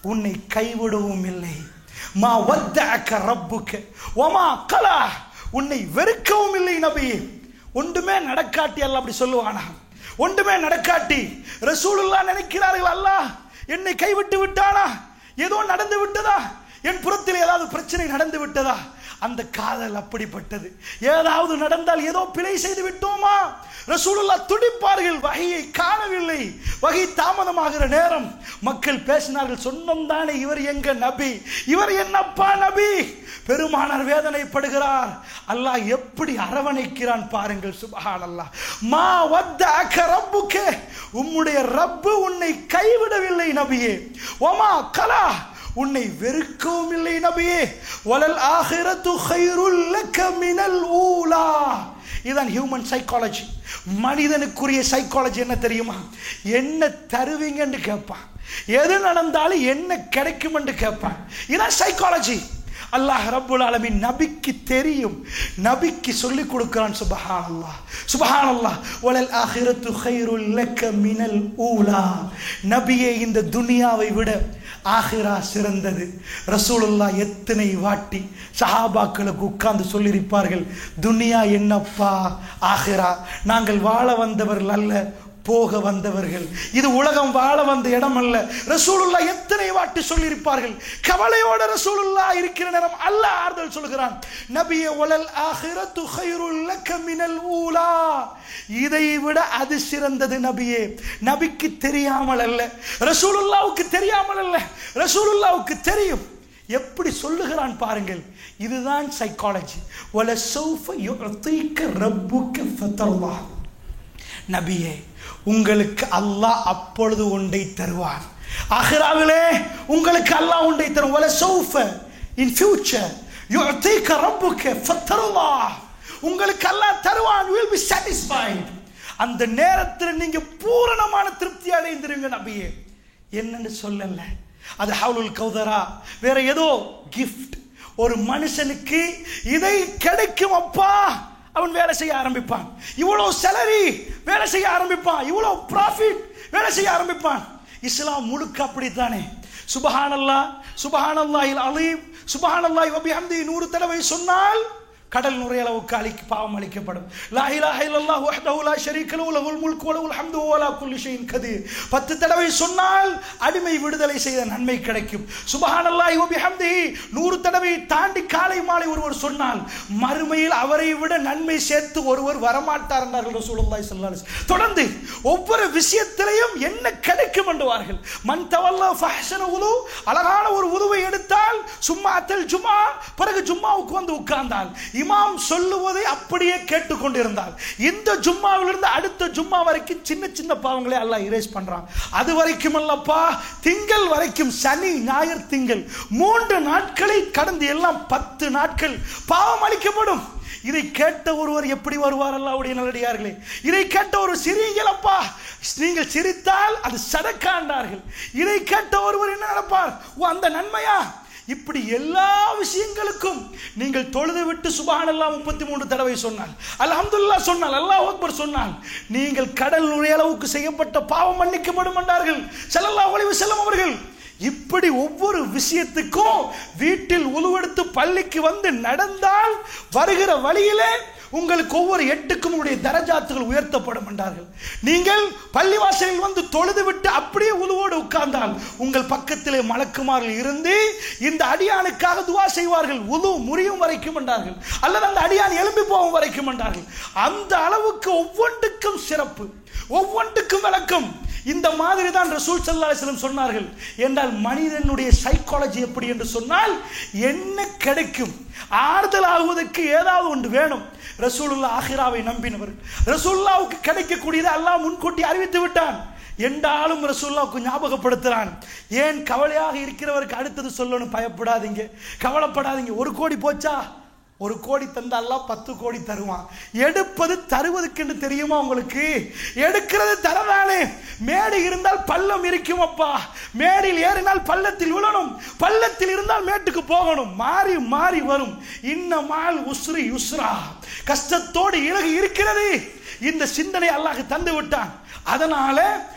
உன்னை கைவிடவும் இல்லை. மா வத்தஅக ரப்புக வமா கலா, உன்னை வெறுக்கவும் இல்லை நபியே. ஒன்றுமே நடக்காட்டி அல்லாஹ் அப்படி சொல்லுவானா? ஒன்றுமே நடக்காட்டி ரசூலுல்லாஹ் நினைக்கிறார்கள், அல்லாஹ் என்னை கைவிட்டு விட்டானா? ஏதோ நடந்து விட்டதா? என் புறத்தில் ஏதாவது பிரச்சனை நடந்து விட்டதா? அந்த காதல் அப்படிப்பட்டது. ஏதாவது நடந்தால் ஏதோ பிழை செய்து விட்டோமா? ரசூலுல்லாஹ் துடிப்பார்கள். வஹியை காணவில்லை. வஹி தாமதமாகிற நேரம் மக்கள் பேசினார்கள், சொன்னோம் தானே இவர் எங்க நபி, இவர் என்னப்பா நபி. பெருமானார் வேதனைப்படுகிறார். அல்லாஹ் எப்படி அரவணைக்கிறான் பாருங்கள். சுப்ஹானல்லாஹ். மா வத்தஅக ரப்புக, உம்முடைய ரப்பு உன்னை கைவிடவில்லை நபியே. வமா கலா, உன்னை வெறுக்கவும் இல்லை நபியே. வலல் ஆகிரத்து கைருல் லக மினல் ஊலா. இதுதான் ஹியூமன் சைக்காலஜி. மனிதனுக்குரிய சைக்காலஜி என்ன தெரியுமா? என்ன தருவீங்கன்னு கேட்பான், எது நடந்தாலும் என்ன கிடைக்கும் என்று கேட்பான். இதான் சைக்காலஜி. அல்லாஹ் ரப்புல் ஆலமீன் நபிக்கு தெரியும், நபிக்கு சொல்லிக் கொடுக்கிறான். சுப்ஹானல்லாஹ் சுப்ஹானல்லாஹ். வலல் ஆகிரத்து கைருல் லக மினல் ஊலா. நபியே, இந்த துனியாவை விட ஆகிரா சிறந்தது. ரசூலுல்லாஹ் எத்தனை வாட்டி சஹாபாக்களுக்கு உட்கார்ந்து சொல்லியிருப்பார்கள், துனியா என்னப்பா, ஆகிரா நாங்கள் வாழ வந்தவர்கள் அல்ல, போக வந்தவர்கள். இது உலகம் வாழ வந்த இடம் அல்ல. ரசூலுல்லாஹ் எத்தனை வாட்டி சொல்லியிருப்பார்கள். கவலையோட ரசூலுல்லாஹ் இருக்கிற நேரம் அல்லாஹ் ஆறுதல் சொல்கிறான், நபியே வலல் ஆகிரத்து கைருல் லக மினல் ஊலா. இதை விட அது சிறந்தது நபியே. நபிக்கு தெரியாமல் அல்ல, ரசூலுல்லாஹ்வுக்கு தெரியாமல் அல்ல, ரசூலுல்லாஹ்வுக்கு தெரியும். எப்படி சொல்லுகிறான் பாருங்கள். இதுதான் சைக்காலஜி. வல சௌஃப யுஅதீக ரப்புக ஃபதர்லா. நபியே, உங்களுக்கு அல்லாஹ் அப்பொழுது ஒன்றை தருவான். ஆகிராவிலே உங்களுக்கு அல்லாஹ் ஒன்றை தரும். வல சௌஃப, இன் ஃபியூச்சர், யுஅதீக ரப்புக ஃபதர்லா. உங்களுக்கு அல்லாஹ் தருவான். will be satisfied. அந்த நேரத்தில் நீங்க பூரணமான திருப்தி அடைந்திருங்க நபியே. என்னன்னு சொல்லல, அது ஹவுலுல் கௌதரா, வேற ஏதோ கிஃப்ட். ஒரு மனுஷனுக்கு இதை கிடைக்கும் அப்பா, அவன் வேலை செய்ய ஆரம்பிப்பான். இவ்வளவு சேலரி, வேலை செய்ய ஆரம்பிப்பான். இவ்வளவு ப்ராஃபிட், வேலை செய்ய ஆரம்பிப்பான். இஸ்லாம் முழுக்க அப்படித்தானே. சுப்ஹானல்லாஹ் சுப்ஹானல்லாஹில் அலீம் சுப்ஹானல்லாஹி வ பிஹம்திஹி நூறு தடவை சொன்னால் கடல் நுரையளவுக்கு அழிக்கு பாவம் அளிக்கப்படும். லா இலாஹ இல்லல்லாஹு வஹ்தஹு லா ஷரீக லஹு லஹுல் முல்கு வ லஹுல் ஹம்து வ லா குல்லி ஷைஇன் கதீர். பத்து தடவை சொன்னால் அடிமை விடுதலை செய்த நன்மை கிடைக்கும். சுப்ஹானல்லாஹி வ பிஹம்திஹி நூறு தடவை தாண்டி காலை மாலை ஒருவர் சொன்னால் மறுமையில் அவரை விட நன்மை சேர்த்து ஒருவர் வரமாட்டார் என்றார்கள் ரசூலுல்லாஹி ஸல்லல்லாஹு அலைஹி வஸல்லம். தொடர்ந்து ஒவ்வொரு விஷயத்திலையும் என்ன கிடைக்கும் என்றார்கள். மன் தவல்லா ஃபஹ்ஸன வுது, அழகான ஒரு வுதுவை எடுத்தால், சும்மா அத்தல் ஜும்ஆ, பிறகு ஜும்மாவுக்கு வந்து உட்கார்ந்தால், இமாம் சொல்லுவதை அப்படியே கேட்டுக்கொண்டிருந்தால், இந்த ஜும்மாவிலிருந்து அடுத்த ஜும்மா வரைக்கும் சின்ன சின்ன பாவங்களை அல்லாஹ் இரேஸ் பண்றான். அது வரைக்கும் அல்லப்பா, திங்கள் வரைக்கும், சனி ஞாயிறு திங்கள் மூன்று நாட்களை கடந்து எல்லாம் பத்து நாட்கள் பாவம் அளிக்கப்படும். இதை கேட்ட ஒருவர் எப்படி வருவார்? அல்லாஹ்வுடைய நல்லடியார்களே, இதை கேட்ட ஒரு சிரிங்களப்பா, நீங்கள் சிரித்தால் அது சதக்காண்டார்கள். இதை கேட்ட ஒருவர் என்ன நடப்பார்? ஓ, அந்த நன்மையா? இப்படி எல்லா விஷயங்களுக்கும் நீங்கள் தொழுது விட்டு சுப்ஹானல்லாஹ் முப்பத்தி மூன்று தடவை சொன்னால், அல்ஹம்துலில்லாஹ் சொன்னால், அல்லாஹ் அக்பர் சொன்னால், நீங்கள் கடல் நுழையளவுக்கு செய்யப்பட்ட பாவம் மன்னிக்கப்படும் என்றார்கள் ஸல்லல்லாஹு அலைஹி வஸல்லம் அவர்கள். இப்படி ஒவ்வொரு விஷயத்துக்கும் வீட்டில் உழுவெடுத்து பள்ளிக்கு வந்து நடந்தால் வருகிற வழியிலே உங்களுக்கு ஒவ்வொரு எட்டுக்கும் உங்களுடைய தரஜாத்துகள் உயர்த்தப்படும் என்றார்கள். நீங்கள் பள்ளிவாசலில் வந்து தொழுது விட்டு அப்படியே உதுவோடு உட்கார்ந்தால் உங்கள் பக்கத்திலே மலக்குமார்கள் இருந்து இந்த அடியானுக்காக துவா செய்வார்கள், உது முறியும் வரைக்கும் என்றார்கள், அல்லது அந்த அடியான் எழும்பி போகும் வரைக்கும் என்றார்கள். அந்த அளவுக்கு ஒவ்வொன்றுக்கும் சிறப்பு, ஒவ்வொன்றுக்கும் விளக்கம். இந்த மாதிரி தான் ரசூல் ஸல்லல்லாஹு அலைஹி வஸல்லம் சொன்னார்கள். என்றால் மனிதனுடைய சைக்காலஜி எப்படி என்று சொன்னால், என்ன கிடைக்கும், ஆறுதல் ஆகுவதற்கு ஏதாவது ஒன்று வேணும். ரசூலுல்லாஹ் ஆகிராவை நம்பினவர். ரசூலுல்லாஹ்வுக்கு கிடைக்கக்கூடியதை அல்லாஹ் முன்கூட்டி அறிவித்து விட்டான் என்றாலும் ரசூலுல்லாஹ்வுக்கு ஞாபகப்படுத்துறான். ஏன் கவலையாக இருக்கிறவருக்கு அடுத்தது சொல்லணும், பயப்படாதீங்க, கவலைப்படாதீங்க. ஒரு கோடி போச்சா, ஒரு கோடி தந்தாலாம் பத்து கோடி தருவான். எடுப்பது தருவதற்கு என்று தெரியுமா உங்களுக்கு? எடுக்கிறது தரதானே. மேடு இருந்தால் பள்ளம் இருக்கும் அப்பா, மேடில் ஏறினால் பள்ளத்தில் விழணும், பள்ளத்தில் இருந்தால் மேட்டுக்கு போகணும், மாறி மாறி வரும். இன்னமால் உஸ்ரி யுஸ்ரா, கஷ்டத்தோடு இலகு இருக்கிறது. இந்த சிந்தனை அல்லாஹ் தந்து விட்டான். அதனால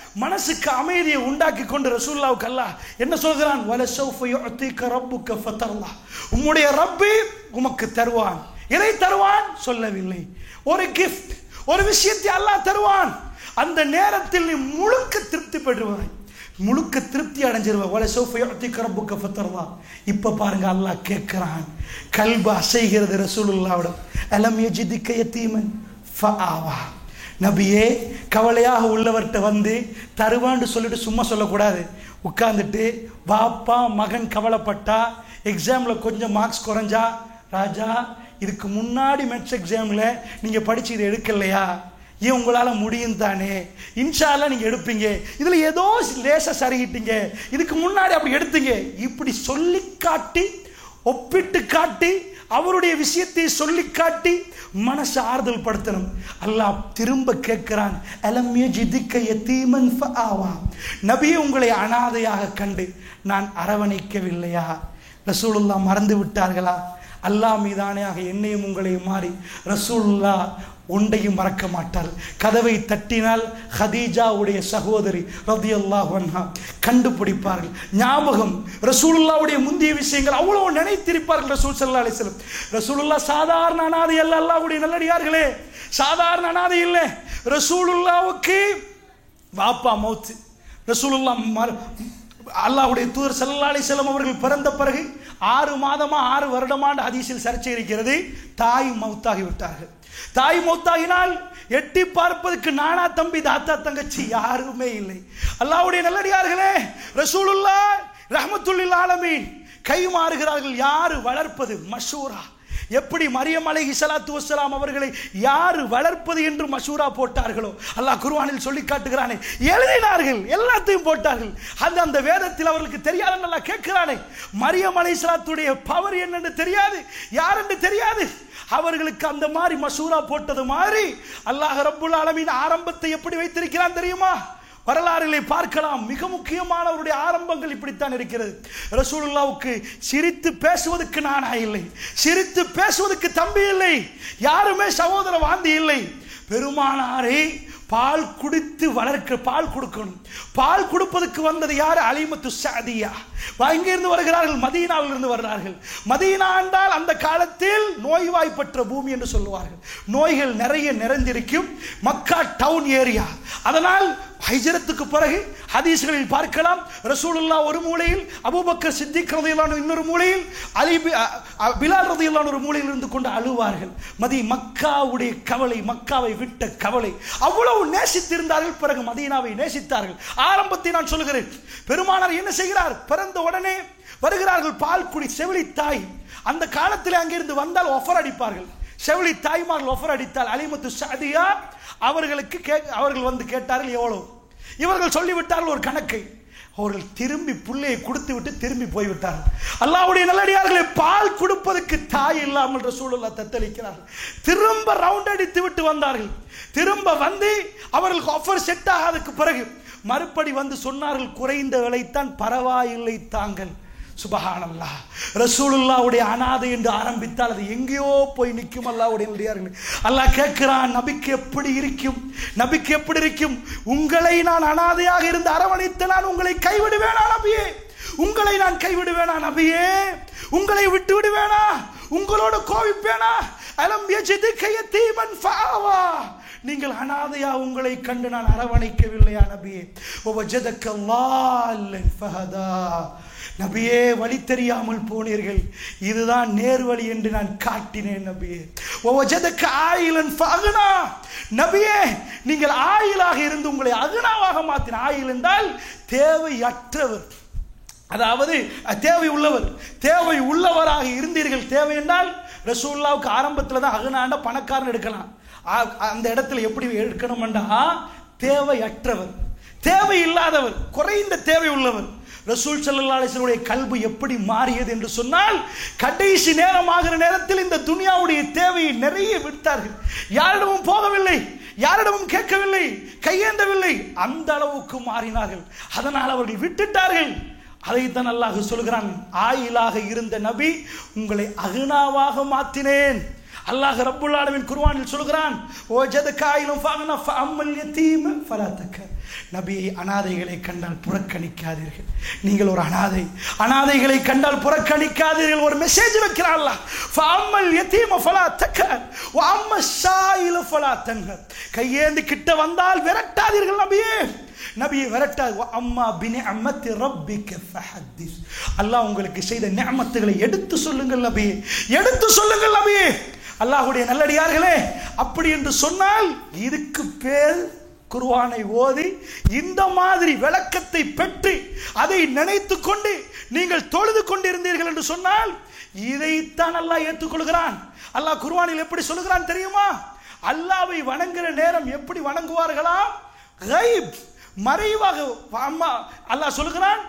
மனசுக்கு அமைதியை உண்டாக்கி கொண்டு ரசூலுல்லாஹ்வுக்கு அல்லாஹ் என்ன சொல்கிறான்? வலசௌஃப யுஅதீக ரப்புக ஃபதர்லா. உம்முடைய ரப்பி உமக்கு தருவான். எதை தருவான் சொல்லவில்லை. ஒரு கிஃப்ட், ஒரு விஷயத்தை அல்லாஹ் தருவான். அந்த நேரத்தில் நீ முழுக்க திருப்தி பெறுவாய், முழுக்க திருப்தி அடைஞ்சிருவாய். வலசௌஃப யுஅதீக ரப்புக ஃபதர்லா. இப்ப பாருங்க அல்லாஹ் கேட்கிறான், கல்பு அசைகிறது ரசூலுல்லாஹ்விடம். அலம் யஜிதுக யதீமன் ஃபஆவா. நபியே, கவலையாக உள்ளவர்கிட்ட வந்து தருவான்னு சொல்லிட்டு சும்மா சொல்லக்கூடாது. உட்கார்ந்துட்டு பாப்பா மகன் கவலைப்பட்டா, எக்ஸாமில் கொஞ்சம் மார்க்ஸ் குறைஞ்சா, ராஜா இதுக்கு முன்னாடி மெட்ஸ் எக்ஸாமில் நீங்கள் படித்து இதை எடுக்கலையா, ஏன் உங்களால் முடியும் தானே, இன்ஷால்லாம் நீங்கள் எடுப்பீங்க, இதில் ஏதோ லேசாக சரிகிட்டீங்க, இதுக்கு முன்னாடி அப்படி எடுத்தீங்க, இப்படி சொல்லி காட்டி ஒப்பிட்டு காட்டி அவருடைய விஷயத்தை சொல்லி காட்டி மனசு ஆறுதல் படுத்தணும். அல்லாஹ் திரும்ப கேட்கிறான், அலம் யஜிதுக யதீமன் ஃபஆவா. நபியே, உங்களை அனாதையாக கண்டு நான் அரவணைக்கவில்லையா? ரசூலுல்லாஹ் மறந்து விட்டார்களா? அல்லாஹ் மீதானையாக என்னையும் உங்களையும் மாறி ரசூலுல்லாஹ் ஒன்றையும் மறக்க மாட்டார். கதவை தட்டினால் ஹதீஜாவுடைய சகோதரி ரலியல்லாஹு அன்ஹா கண்டுபிடிப்பார்கள். ஞாபகம், ரசூலுல்லாஹ்வுடைய முந்திய விஷயங்கள் அவ்வளவு நினைத்திருப்பார்கள் ரசூல் ஸல்லல்லாஹு அலைஹி வஸல்லம். ரசூலுல்லாஹ் சாதாரண அனாதை அல்ல, அல்லாஹ்வுடைய நல்லடியார்களே, சாதாரண அனாதை இல்லை. ரசூலுல்லாஹ்வுக்கு வாப்பா மௌத். ரசூலுல்லாஹ் அல்லாஹ்வுடைய தூதர் ஸல்லல்லாஹு அலைஹி வஸல்லம் அவர்கள் பிறந்த பிறகு ஆறு மாதமா ஆறு வருடமான ஹதீஸில் சர்ச்சை இருக்கிறது. தாய் மௌத்தாகி விட்டார்கள். தாய் மௌத்தாகினால் எட்டி பார்ப்பதற்கு நானா தம்பி தாத்தா தங்கச்சி யாருமே இல்லை. அல்லாஹ்வுடைய நல்லடியார்களே, ரசூலுல்லாஹ் ரஹ்மத்துல் ஆலமீன் கை மாறுகிறார்கள். யாரு வளர்ப்பது? மஷூரா. எப்படி மரியம் அலைஹிஸ்ஸலாத்து வஸ்ஸலாம் அவர்களை யாரு வளர்ப்பது என்று மஷூரா போட்டார்களோ, அல்லாஹ் குர்ஆனில் சொல்லி காட்டுகிறானே, எழுதினார்கள், எல்லாத்தையும் போட்டார்கள். அந்த அந்த வேதத்தில் அவர்களுக்கு தெரியாதுன்னு அல்லாஹ் கேட்கிறானே, மரியம் அலைஹிஸ்ஸலாத்துடைய பவர் என்னன்னு தெரியாது, யார் என்று தெரியாது. அவர்களுக்கு அந்த மாதிரி மஷூரா போட்டது மாதிரி அல்லாஹ் ரப்புல் ஆலமீன் ஆரம்பத்தை எப்படி வைத்திருக்கிறான் தெரியுமா? வரலாறுகளை பார்க்கலாம். மிக முக்கியமானவருடைய ஆரம்பங்கள் இப்படித்தான் இருக்கிறது. ரசூலுல்லாஹ்வுக்கு சிரித்து பேசுவதற்கு நானா இல்லை, சிரித்து பேசுவதற்கு தம்பி இல்லை, யாருமே சகோதர வாந்தி இல்லை. பெருமானாரை பால் குடித்து வளர்க்க, பால் கொடுக்கணும். பால் கொடுப்பதற்கு வந்தது யார்? அலிமத்து சாதியா. எங்கிருந்து வருகிறார்கள்? மதீனாவில் இருந்து வருகிறார்கள். மதீனா என்றால் அந்த காலத்தில் நோய்வாய்ப்பற்ற பூமி என்று சொல்லுவார்கள். நோய்கள் நிறைய நிறைந்திருக்கும் மக்கா டவுன் ஏரியா. அதனால் ஹிஜ்ரத்துக்கு பிறகு ஹதீஸ்களில் பார்க்கலாம், ரசூலுல்லாஹ் ஒரு மூலையில், அபூபக்கர் சித்திக் ரலியல்லாஹு அன்ஹு இன்னொரு மூலையில், அலி பிலால் ரலியல்லாஹு அன்ஹு ஒரு மூலையில் இருந்து கொண்டு அழுவார்கள். மதி மக்காவுடைய கவலை, மக்காவை விட்ட கவலை. அவ்வளவு நேசித்திருந்தார்கள். பிறகு மதீனாவை நேசித்தார்கள். ஆரம்பத்தை நான் சொல்கிறேன். பெருமானார் என்ன செய்கிறார்? பிறந்த உடனே வருகிறார்கள் பால் குடி. செவிலி தாய் அந்த காலத்தில் அங்கிருந்து வந்தால் ஒஃபர் அடிப்பார்கள். செவிலி தாய்மார்கள் ஒஃபர் அடித்தால் அலிமத்து சாதியா அவர்களுக்கு அவர்கள் வந்து கேட்டார்கள் எவ்வளவு. இவர்கள் சொல்லிவிட்டார்கள் ஒரு கணக்கை. அவர்கள் திரும்பி புள்ளையை கொடுத்து விட்டு திரும்பி போய்விட்டார்கள். அல்லாஹ்வுடைய நல்லடியார்களை பால் கொடுப்பதற்கு தாய் இல்லாமல் ரசூலுல்லாஹ் தத்தளிக்கிறார்கள். திரும்ப ரவுண்ட் அடித்து விட்டு வந்தார்கள். திரும்ப வந்து அவர்களுக்கு ஆஃபர் செட் ஆகாததுக்கு பிறகு மறுபடி வந்து சொன்னார்கள், குறைந்த விலைத்தான், பரவாயில்லை தாங்கள். சுபஹானல்லாஹ். ரசூலுல்லாஹ்வுடைய அனாதை என்று ஆரம்பித்தால் அது எங்கேயோ போய் நிற்கும். அல்லாஹ்வுடைய நல்லடியார்களே, அல்லாஹ் கேட்கிறான், நபிக்கு எப்படி இருக்கும்? நபிக்கு எப்படி இருக்கும்? உங்களை நான் அனாதையாக இருந்து அரவணைத்து நான் உங்களை கைவிடுவேனா நபியே? உங்களை நான் கைவிடுவேனா நபியே? உங்களை விட்டு விடுவேனா? உங்களோட கோவிப்பேனா? அலம் யஜிதுக யதீமன் ஃபஆவா. நீங்கள் அனாதையா உங்களை கண்டு நான் அரவணைக்கவில்லையா நபியே? வஜதக லால்லன் ஃபஹதா. நபியே, வழி தெரியாமல் போனீர்கள், இதுதான் நேர்வழி என்று நான் காட்டினேன் நபியே. வஜதக ஆயிலன் ஃபஅக்னா. நபியே, நீங்கள் ஆயிலாக இருந்து உங்களை அக்னாவாக மாற்றின. ஆயில் என்றால் தேவையற்றவர், அதாவது தேவை உள்ளவர். தேவை உள்ளவராக இருந்தீர்கள். தேவை என்றால் ரசூலுல்லாஹ்வுக்கு ஆரம்பத்தில் தான் அக்னாண்ட பணக்காரன் எடுக்கலாம். அந்த இடத்துல எப்படி எடுக்கணும்டா, தேவையற்றவர், தேவை இல்லாதவர், குறைந்த தேவை உள்ளவர். ரசூல் ஸல்லல்லாஹு அலைஹி வஸல்லம் கல்பு எப்படி மாறியது என்று சொன்னால், கடைசி நேரமாகிற நேரத்தில் இந்த துனியாவுடைய தேவையை நிறைய விட்டார்கள். யாரிடமும் போகவில்லை, யாரிடமும் கேட்கவில்லை, கையேந்தவில்லை. அந்த அளவுக்கு மாறினார்கள். அதனால் அவர்கள் விட்டுட்டார்கள். அதைத்தான் அல்லாஹ் சொல்கிறான், ஆயிலாக இருந்த நபி உங்களை அக்னாவாக மாற்றினேன். அல்லாஹ் ரப்புல் ஆலமீன் குர்ஆனில் சொல்கிறான், வஜதக ஆயிலும் ஃபஅனா ஃபஅம்மல் யதீம ஃபலா தக்கர். நபியை அனாதைகளை கண்டால் புறக்கணிக்காதீர்கள். நீங்கள் ஒரு அனாதை, அனாதைகளை கண்டால் புறக்கணிக்காதீர்கள். ஒரு மெசேஜ் வைக்கிறான் அல்லாஹ். ஃபஅம்மல் யதீம ஃபலா தக்கர் வ அம்மஸ் ஸாயில ஃபலா தன்ஹர். கையேந்தி கிட்ட வந்தால் விரட்டாதீர்கள் நபியே, நபியை விரட்டாது. அம்மா பினிஅமத்தி ரப்பிக ஃபஹத்திஸ். அல்லாஹ் உங்களுக்கு செய்த நிஅமத்துகளை எடுத்து சொல்லுங்கள் நபியே, எடுத்து சொல்லுங்கள் நபியே. அல்லாஹ்வுடைய நல்லடியார்களே, அப்படி என்று சொன்னால் இதுக்கு பேர் குர்ஆனை ஓதி இந்த மாதிரி விளக்கத்தை பெற்று அதை நினைத்து கொண்டு நீங்கள் தொழுது கொண்டிருந்தீர்கள் என்று சொன்னால் இதைத்தான் அல்லாஹ் ஏற்றுக்கொள்கிறான். அல்லாஹ் குர்ஆனில் எப்படி சொல்லுகிறான் தெரியுமா? அல்லாஹ்வை வணங்குகிற நேரம் எப்படி வணங்குவார்களாம்? கைப், மறைவாக. அம்மா அல்லாஹ் சொல்லுகிறான்,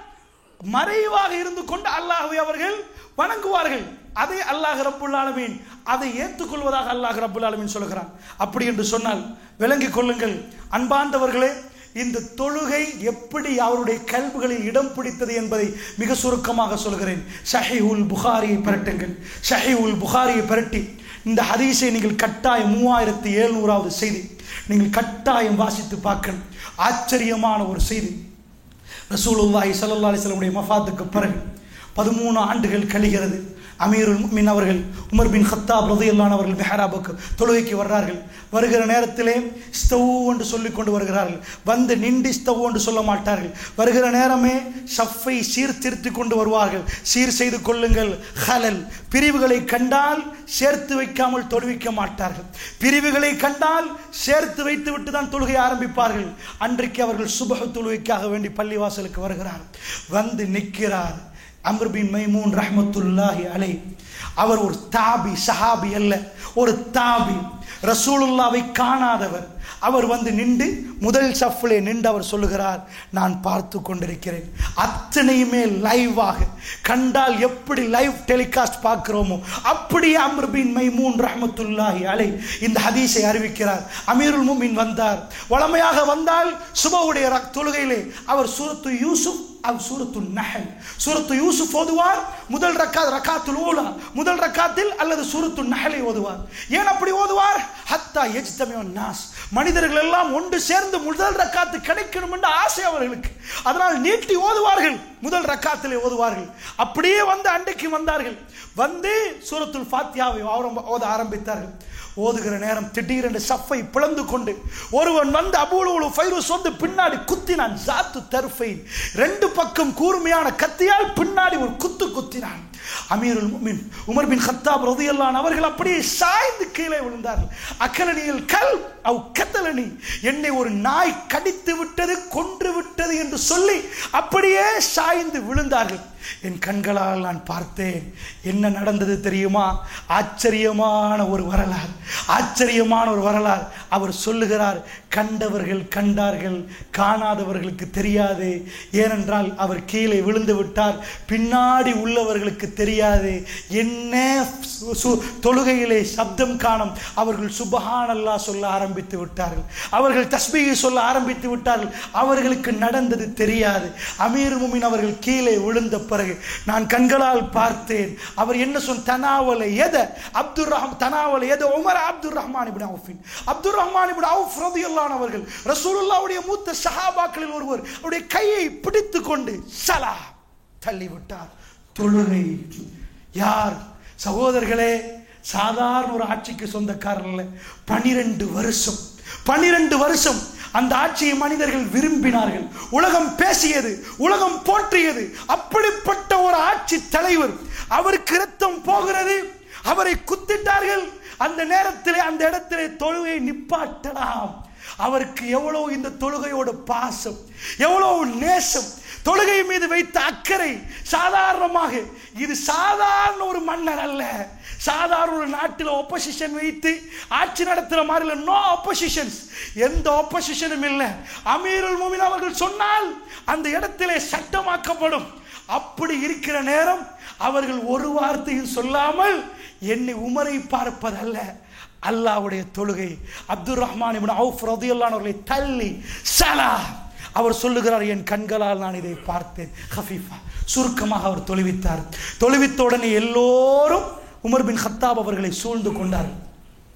மறைவாக இருந்து கொண்டு அல்லாஹ்வை அவர்கள் வணங்குவார்கள். அதை அல்லாஹ் ரப்புல் ஆலமீன் அதை ஏற்றுக்கொள்வதாக அல்லாஹ் ரப்புல் ஆலமீன் சொல்லுகிறான். அப்படி என்று சொன்னால் விளங்கிக் கொள்ளுங்கள் அன்பார்ந்தவர்களே, இந்த தொழுகை எப்படி அவருடைய கல்புகளில் இடம் பிடித்தது என்பதை மிக சுருக்கமாக சொல்கிறேன். ஸஹீஹுல் புகாரியை பிரட்டுங்கள். ஸஹீஹுல் புகாரியை பிரட்டி இந்த ஹதீஸை நீங்கள் கட்டாயம் மூவாயிரத்தி எழுநூறாவது செய்தி நீங்கள் கட்டாயம் வாசித்து பார்க்கணும். ஆச்சரியமான ஒரு செய்தி. ரசூலுல்லாஹி ஸல்லல்லாஹு அலைஹி வஸல்லம் மஃபாத்துக்கு பிறகு பதிமூணு ஆண்டுகள் கழிகிறது. அமீருல் முஃமினீன் அவர்கள் உமர் பின் கத்தாப் ரலியல்லாஹு அன்ஹு அவர்கள் மிஹ்ராபுக்கு தொழுகைக்கு வர்றார்கள். வருகிற நேரத்திலே ஸ்தவ் என்று சொல்லிக் கொண்டு வருகிறார்கள். வந்து நின்று ஸ்தவ் என்று சொல்ல மாட்டார்கள். வருகிற நேரமே ஷஃப்பை சீர்திருத்தி கொண்டு வருவார்கள். சீர் செய்து கொள்ளுங்கள். ஹலல் பிரிவுகளை கண்டால் சேர்த்து வைக்காமல் தொழுவிக்க மாட்டார்கள். பிரிவுகளை கண்டால் சேர்த்து வைத்து விட்டு தான் தொழுகை ஆரம்பிப்பார்கள். அன்றைக்கு அவர்கள் சுபஹ் தொழுகைக்காக வேண்டி பள்ளிவாசலுக்கு வருகிறார். வந்து நிற்கிறார் அம்ர் பின் மைமூன் ரஹ்மத்துல்லாஹி அலைஹி. அவர் ஒரு தாபி, சஹாபி அல்ல, ஒரு தாபி, ரசூலுல்லாவை காணாதவர். அவர் வந்து நின்று முதல் சஃப்லே நின்று அவர் சொல்லுகிறார், நான் பார்த்து கொண்டிருக்கிறேன். அத்தனையுமே லைவாக கண்டால் எப்படி லைவ் டெலிகாஸ்ட் பார்க்கிறோமோ அப்படியே அம்ர் பின் மைமூன் ரஹ்மத்துல்லாஹி அலைஹி இந்த ஹதீஸை அறிவிக்கிறார். அமீருல் முஃமினீன் வந்தார். வளமையாக வந்தால் சுபஹுடைய தொழுகையிலே அவர் சூரத்து யூசுப் சூரத்து நஹல் சூரத்து யூசுப் ஓதுவார். முதல் ரக்காத் ரக்காத்துல் ஊலா முதல் ரக்காத்தில் அல்லது சூரத்து நஹலை ஓதுவார். ஏன் அப்படி ஓதுவார்? ஹத்தா யஜ்தமியுன் நாஸ், மனிதர்கள் எல்லாம் ஒன்று சேர்ந்து முதல் ரக்காத்து கிடைக்கணும் என்ற ஆசை அவர்களுக்கு. அதனால் நீட்டி ஓதுவார்கள், முதல் ரக்காத்திலே ஓதுவார்கள். அப்படியே வந்து அன்றைக்கு வந்தார்கள். வந்து சூரத்துல் ஃபாத்தியாவை ஓத ஆரம்பித்தார்கள். ஓதுகிற நேரம் திடீரென்று சஃப்பை பிளந்து கொண்டு ஒருவன் வந்து அபூலுல் ஃபைருஸ் வந்து பின்னாடி குத்தினான். ஜாத்து தர்ஃபைன், ரெண்டு பக்கம் கூர்மையான கத்தியால் பின்னாடி ஒரு குத்து குத்தினான். அமீருல் முஃமினீன் உமர் பின் கத்தாப் ரலியல்லாஹு அன்ஹு அவர்கள் அப்படியே சாய்ந்து கீழே விழுந்தார்கள். அக்கலனியில் கல் அவ் கத்தலனி, என்னை ஒரு நாய் கடித்து விட்டது, கொன்று விட்டது என்று சொல்லி அப்படியே சாய்ந்து விழுந்தார்கள். என் கண்களால் நான் பார்த்தேன். என்ன நடந்தது தெரியுமா? ஆச்சரியமான ஒரு வரலாறு, ஆச்சரியமான ஒரு வரலாறு. அவர் சொல்லுகிறார், கண்டவர்கள் கண்டார்கள், காணாதவர்களுக்கு தெரியாது. ஏனென்றால் அவர் கீழே விழுந்து விட்டார், பின்னாடி உள்ளவர்களுக்கு தெரியாது. என்ன தொழுகையிலே சப்தம் காணும். அவர்கள் சுப்ஹானல்லாஹ் சொல்ல ஆரம்பித்து விட்டார்கள், அவர்கள் தஸ்பீஹ் சொல்ல ஆரம்பித்து விட்டார்கள். அவர்களுக்கு நடந்தது தெரியாது. அமீர் முஃமினீன் அவர்கள் கீழே விழுந்த பிறகு நான் கண்களால் பார்த்தேன். அவர் என்ன சொன்ன? தனாவல எத அப்துர் ரஹ்மான் தனாவல எத உமர் அப்துர் ரஹ்மான் இப்னு அவுஃப் அப்துர் ரஹ்மான் இப்னு அவுஃப் ரலியல்லாஹு அன்ஹு அவர்கள் ரசூலுல்லாஹ்வுடைய மூத்த சஹாபாக்களில் ஒருவர். அவருடைய கையை பிடித்து கொண்டு ஸலா தள்ளிவிட்டார். தொழுகை. யார்? சகோதரர்களே, சாதாரண ஒரு ஆட்சிக்கு சொந்தக்காரர் அல்ல. பனிரெண்டு வருஷம் பனிரெண்டு வருஷம் அந்த ஆட்சியை மனிதர்கள் விரும்பினார்கள். உலகம் பேசியது, உலகம் போற்றியது. அப்படிப்பட்ட ஒரு ஆட்சி தலைவர், அவருக்கு இரத்தம் போகிறது, அவரை குத்திட்டார்கள். அந்த நேரத்திலே அந்த இடத்திலே தொழுகை நிப்பாட்டலாம். அவருக்கு எவ்வளவு இந்த தொழுகையோட பாசம், எவ்வளவு நேசம், தொழுகை மீது வைத்த அக்கறை. சாதாரணமாக இது சாதாரண ஒரு மன்னர் அல்ல, சாதாரண ஒரு நாட்டில் ஆப்போசிஷன் வைத்து ஆட்சி நடத்துற மாதிரி இல்லை. நோ ஆப்போசிஷன்ஸ், எந்த ஆப்போசிஷனும் இல்லை. அமீருல் முஃமினீன் அவர்கள் சொன்னால் அந்த இடத்திலே சட்டமாக்கப்படும். அப்படி இருக்கிற நேரம் அவர்கள் ஒரு வார்த்தையும் சொல்லாமல் என்னை உமரை பார்ப்பதல்ல, அல்லாஹ்வுடைய தொழுகை. அப்துர் ரஹ்மான் இப்னு அவுஃப் ரலியல்லாஹு அன்ஹு அவர்களை தள்ளி ஸலா. அவர் சொல்லுகிறார், என் கண்களால் நான் இதை பார்த்தேன். ஹஃபீஃபா, சுருக்கமாக அவர் தொழுவித்தார். தொழுவித்த உடனே எல்லோரும் உமர் பின் கத்தாப் அவர்களை சூழ்ந்து கொண்டார்.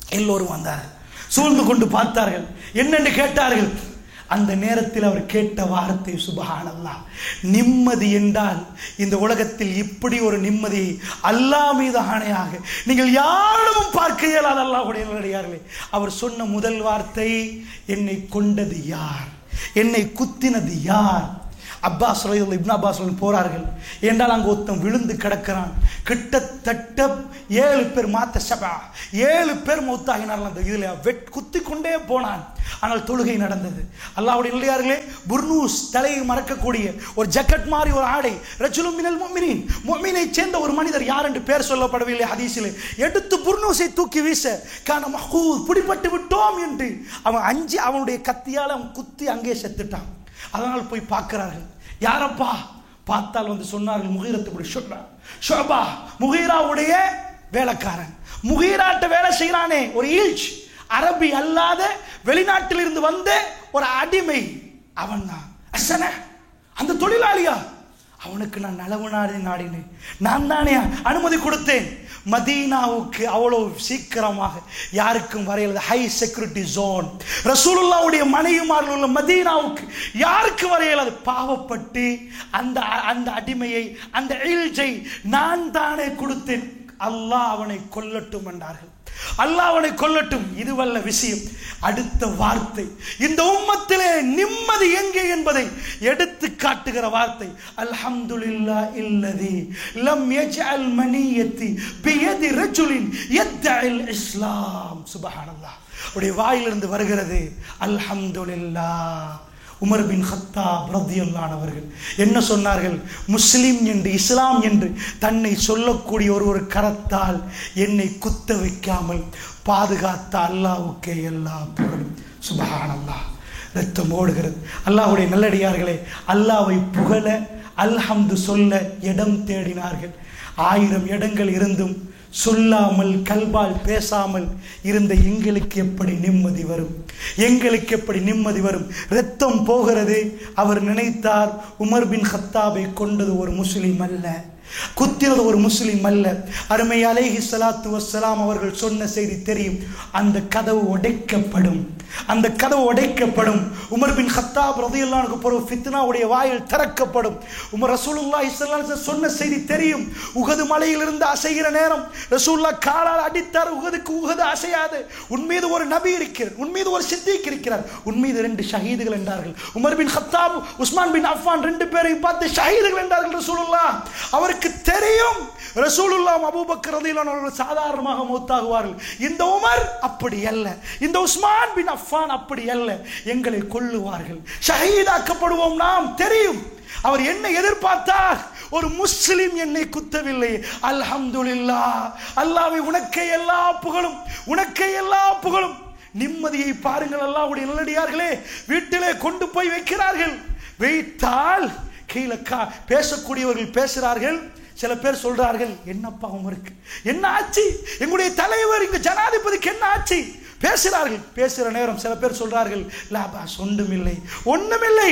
எல்லோரும் வந்தார்கள், சூழ்ந்து கொண்டு பார்த்தார்கள், என்னென்று கேட்டார்கள். அந்த நேரத்தில் அவர் கேட்ட வார்த்தை சுப்ஹானல்லாஹ், நிம்மதி என்றால் இந்த உலகத்தில் இப்படி ஒரு நிம்மதியை அல்லாஹ் மீது ஆணையாக நீங்கள் யாரிடமும் பார்க்க இயலாத அல்லாஹ்வுடைய நல்லடியார்களே. அவர் சொன்ன முதல் வார்த்தை, என்னை கொண்டது யார், என்னை குத்தினது யார்? அப்பாஸ் ரலியல்லாஹு இப்னு அப்பாஸ் போறார்கள் என்றால் அங்கு ஒருத்தன் விழுந்து கிடக்கிறான். கிட்டத்தட்ட ஏழு பேர் மாத்த சபா ஏழு பேர் மௌத்தாகினார்கள். அந்த இதில் வெட் குத்தி கொண்டே போனான். ஆனால் தொழுகை நடந்தது. அல்லாஹ்வுடைய நல்லடியார்களே, புர்னூஸ், தலையை மறக்கக்கூடிய ஒரு ஜக்கெட் மாதிரி ஒரு ஆடை, ரஜுலும் மினல் முஃமினீன், முஃமினை சேர்ந்த ஒரு மனிதர், யார் என்று பேர் சொல்லப்படவில்லை ஹதீஸிலே, எடுத்து புர்னூஸை தூக்கி வீச கான மஹூத், பிடிபட்டு விட்டோம் என்று அவன் அஞ்சு அவனுடைய கத்தியால் அவன் குத்தி அங்கே செத்துட்டான். அதனால் போய் பார்க்கிறார்கள், யாரப்பா? பார்த்தால் வந்து சொன்னார்கள், முகீரத்துடைய ஷுபா ஷுபா முகீராவுடைய வேலைக்காரன். முகீராட்ட வேலை செய்கிறானே ஒரு ஈல்ச், அரபி அல்லாத வெளிநாட்டில் இருந்து வந்த ஒரு அடிமை, அவன் தான் அசன அந்த தொழிலாளியா. அவனுக்கு நான் நலவு நாடி நாடினேன், நான் தானே அனுமதி கொடுத்தேன். மதீனாவுக்கு அவ்வளவு சீக்கிரமாக யாருக்கும் வரையல, ஹை செக்யூரிட்டி ஜோன். ரசூலுல்லாஹ்வுடைய மனைவிமார்கள் உள்ள மதீனாவுக்கு யாருக்கு வரையலாது. பாவப்பட்டு அந்த அந்த அடிமையை, அந்த இல்ஜை நான் தானே கொடுத்தேன். அல்லாஹ் அவனை கொல்லட்டும் என்றார்கள். அல்லாஹ் அவனை கொல்லட்டும். இதுவல்ல விஷயம். அடுத்த வார்த்தை, இந்த உம்மத்திலே நிம்மதி எங்கே என்பதை எடுத்து காட்டுகிற வார்த்தை, அல்ஹம்துலில்லாஹ் இல்லதி லம் யஜ்அல் மனியத்தி பியதி ரஜுலின் யத்இல் இஸ்லாம். சுப்ஹானல்லாஹ். உடைய வாயிலிருந்து வருகிறது அல்ஹம்துலில்லாஹ். உமர் பின் கத்தாப் ரலியல்லாஹு அன்ஹு அவர்கள் என்ன சொன்னார்கள்? முஸ்லிம் என்று, இஸ்லாம் என்று தன்னை சொல்லக்கூடிய ஒரு ஒரு கரத்தால் என்னை குத்த வைக்காமல் பாதுகாத்த அல்லாஹ்வுக்கே எல்லா புகழும். சுப்ஹானல்லாஹ். ரத்தம் ஓடுகிறது. அல்லாஹ்வுடைய நல்லடியார்களே, அல்லாஹ்வை புகழ, அல்ஹம்து சொல்ல இடம் தேடினார்கள். ஆயிரம் இடங்கள் இருந்தும் சொல்லாமல் கல்பால் பேசாமல் இருந்த எங்களுக்கு எப்படி நிம்மதி வரும்? எங்களுக்கு எப்படி நிம்மதி வரும்? இரத்தம் போகிறது. அவர் நினைத்தார், உமர் பின் கத்தாபை கொண்டது ஒரு முஸ்லிம் அல்ல, குத்தினது ஒரு முஸ்லிம் அல்ல. அருமை அலைஹி ஸலாத்து வஸ்ஸலாம் அவர்கள் சொன்ன செய்தி தெரியும். அந்த கதவு உடைக்கப்படும், அந்த கதவு உடைக்கப்படும். உமர் பின் கத்தாப் ரலியல்லாஹு அன்ஹு பிறகு ஃபித்னாவுடைய வாயில் திறக்கப்படும். உமர் ரசூலுல்லாஹி ஸல்லல்லாஹு அலைஹி வஸல்லம் சொன்ன செய்தி தெரியும். உஹது மலையிலிருந்து அசைகிற நேரம் ரசூலுல்லாஹ் காலால் அடித்தார். உஹதுக்கு உஹது அசையாது. உன் மீது ஒரு நபி இருக்கிறார், உன் மீது ஒரு சித்திக் இருக்கிறார், உன் மீது ரெண்டு ஷஹீதுகள் என்றார்கள். உமர் பின் கத்தாப், உஸ்மான் பின் அஃபான் ரெண்டு பேரையும் பார்த்து ஷஹீதுகள் என்றார்கள் ரசூலுல்லாஹ். அவருக்கு தெரியும் ரசூலுல்லாஹ் அபூபக்கர் ரலியல்லாஹு அன்ஹு சாதாரணமாக மௌத்தாகுவார்கள். இந்த உமர் அப்படி அல்ல, இந்த உஸ்மான் பின் அஃபான் அப்படி அல்ல, எங்களை கொல்லுவார்கள், ஷஹீதாக்கப்படுவோம். நாம் தெரியும். அவர் என்ன எதிர்பார்த்தார்? ஒரு முஸ்லிம் என்னை குத்தவில்லை. அல்ஹம்துலில்லாஹ். அல்லாஹ்வே உனக்கே எல்லா புகழும், உனக்கே எல்லா புகழும். நிம்மதியை பாருங்கள். அல்லாஹ்வுடைய நல்லடியார்களே, வீட்டிலே கொண்டு போய் வைக்கிறார்கள். வைத்தால் கீழே பேசக்கூடியவர்கள் பேசுகிறார்கள். சில பேர் சொல்றார்கள், என்னப்பா உமருக்கு என்ன ஆச்சு? எங்களுடைய தலைவர் இங்கு ஜனாதிபதிக்கு என்ன ஆச்சு? பேசுகிறார்கள். பேசுகிற நேரம் சில பேர் சொல்றார்கள், லாபாஸ் ஒன்றுமில்லை, ஒன்றுமில்லை.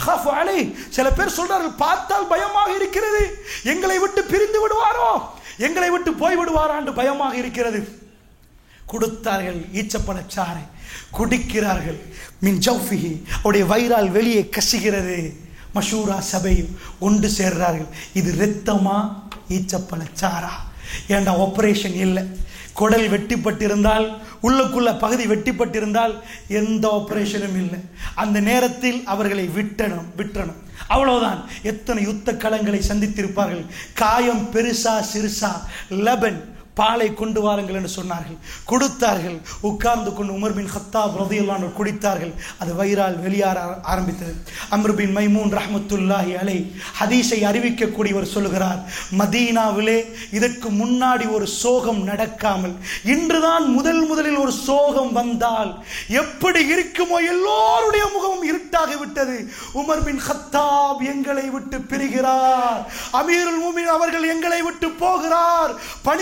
சில பேர் சொல்றார்கள், பார்த்தால் பயமாக இருக்கிறது, எங்களை விட்டு பிரிந்து விடுவாரோ, எங்களை விட்டு போய் விடுவாரான்னு பயமாக இருக்கிறது. கொடுத்தார்கள் ஈச்சப்பழச்சாறை, குடிக்கிறார்கள். மின் ஜௌஃபிஹி, அவருடைய வயிறால் வெளியே கசிகிறது. மஷூரா சபையும் ஒன்று சேர்றார்கள். இது இரத்தமா ஈச்சப்பழச்சாரா? ஏண்டா ஆபரேஷன் இல்லை, குடல் வெட்டிப்பட்டிருந்தால், உள்ளுக்குள்ள பகுதி வெட்டிப்பட்டிருந்தால் எந்த ஆபரேஷனும் இல்லை. அந்த நேரத்தில் அவர்களை விட்டணும் விட்டணும் அவ்வளவுதான். எத்தனை யுத்த களங்களை சந்தித்திருப்பார்கள். காயம் பெருசா சிறுசா, லபன் பாலை கொண்டு வாருங்கள் என்று சொன்னார்கள். கொடுத்தார்கள். உட்கார்ந்து கொண்டு உமர் பின் கத்தாப் ரலியல்லாஹு அன்ஹு குடித்தார்கள். அது வயிறால் வெளியேற ஆரம்பித்தது. அம்ர் பின் மைமூன் ரஹ்மத்துல்லாஹி அலைஹி ஹதீஸை அறிவிக்கக்கூடியவர் சொல்லுகிறார், மதீனாவிலே இதற்கு முன்னாடி ஒரு சோகம் நடக்காமல் இன்றுதான் முதல் முதலில் ஒரு சோகம் வந்தால் எப்படி இருக்குமோ, எல்லோருடைய முகமும் இருட்டாகி விட்டது. உமர் பின் கத்தாப் எங்களை விட்டு பிரிகிறார், அமீருல் முஃமினீன் அவர்கள் எங்களை விட்டு போகிறார். பனிரெண்டு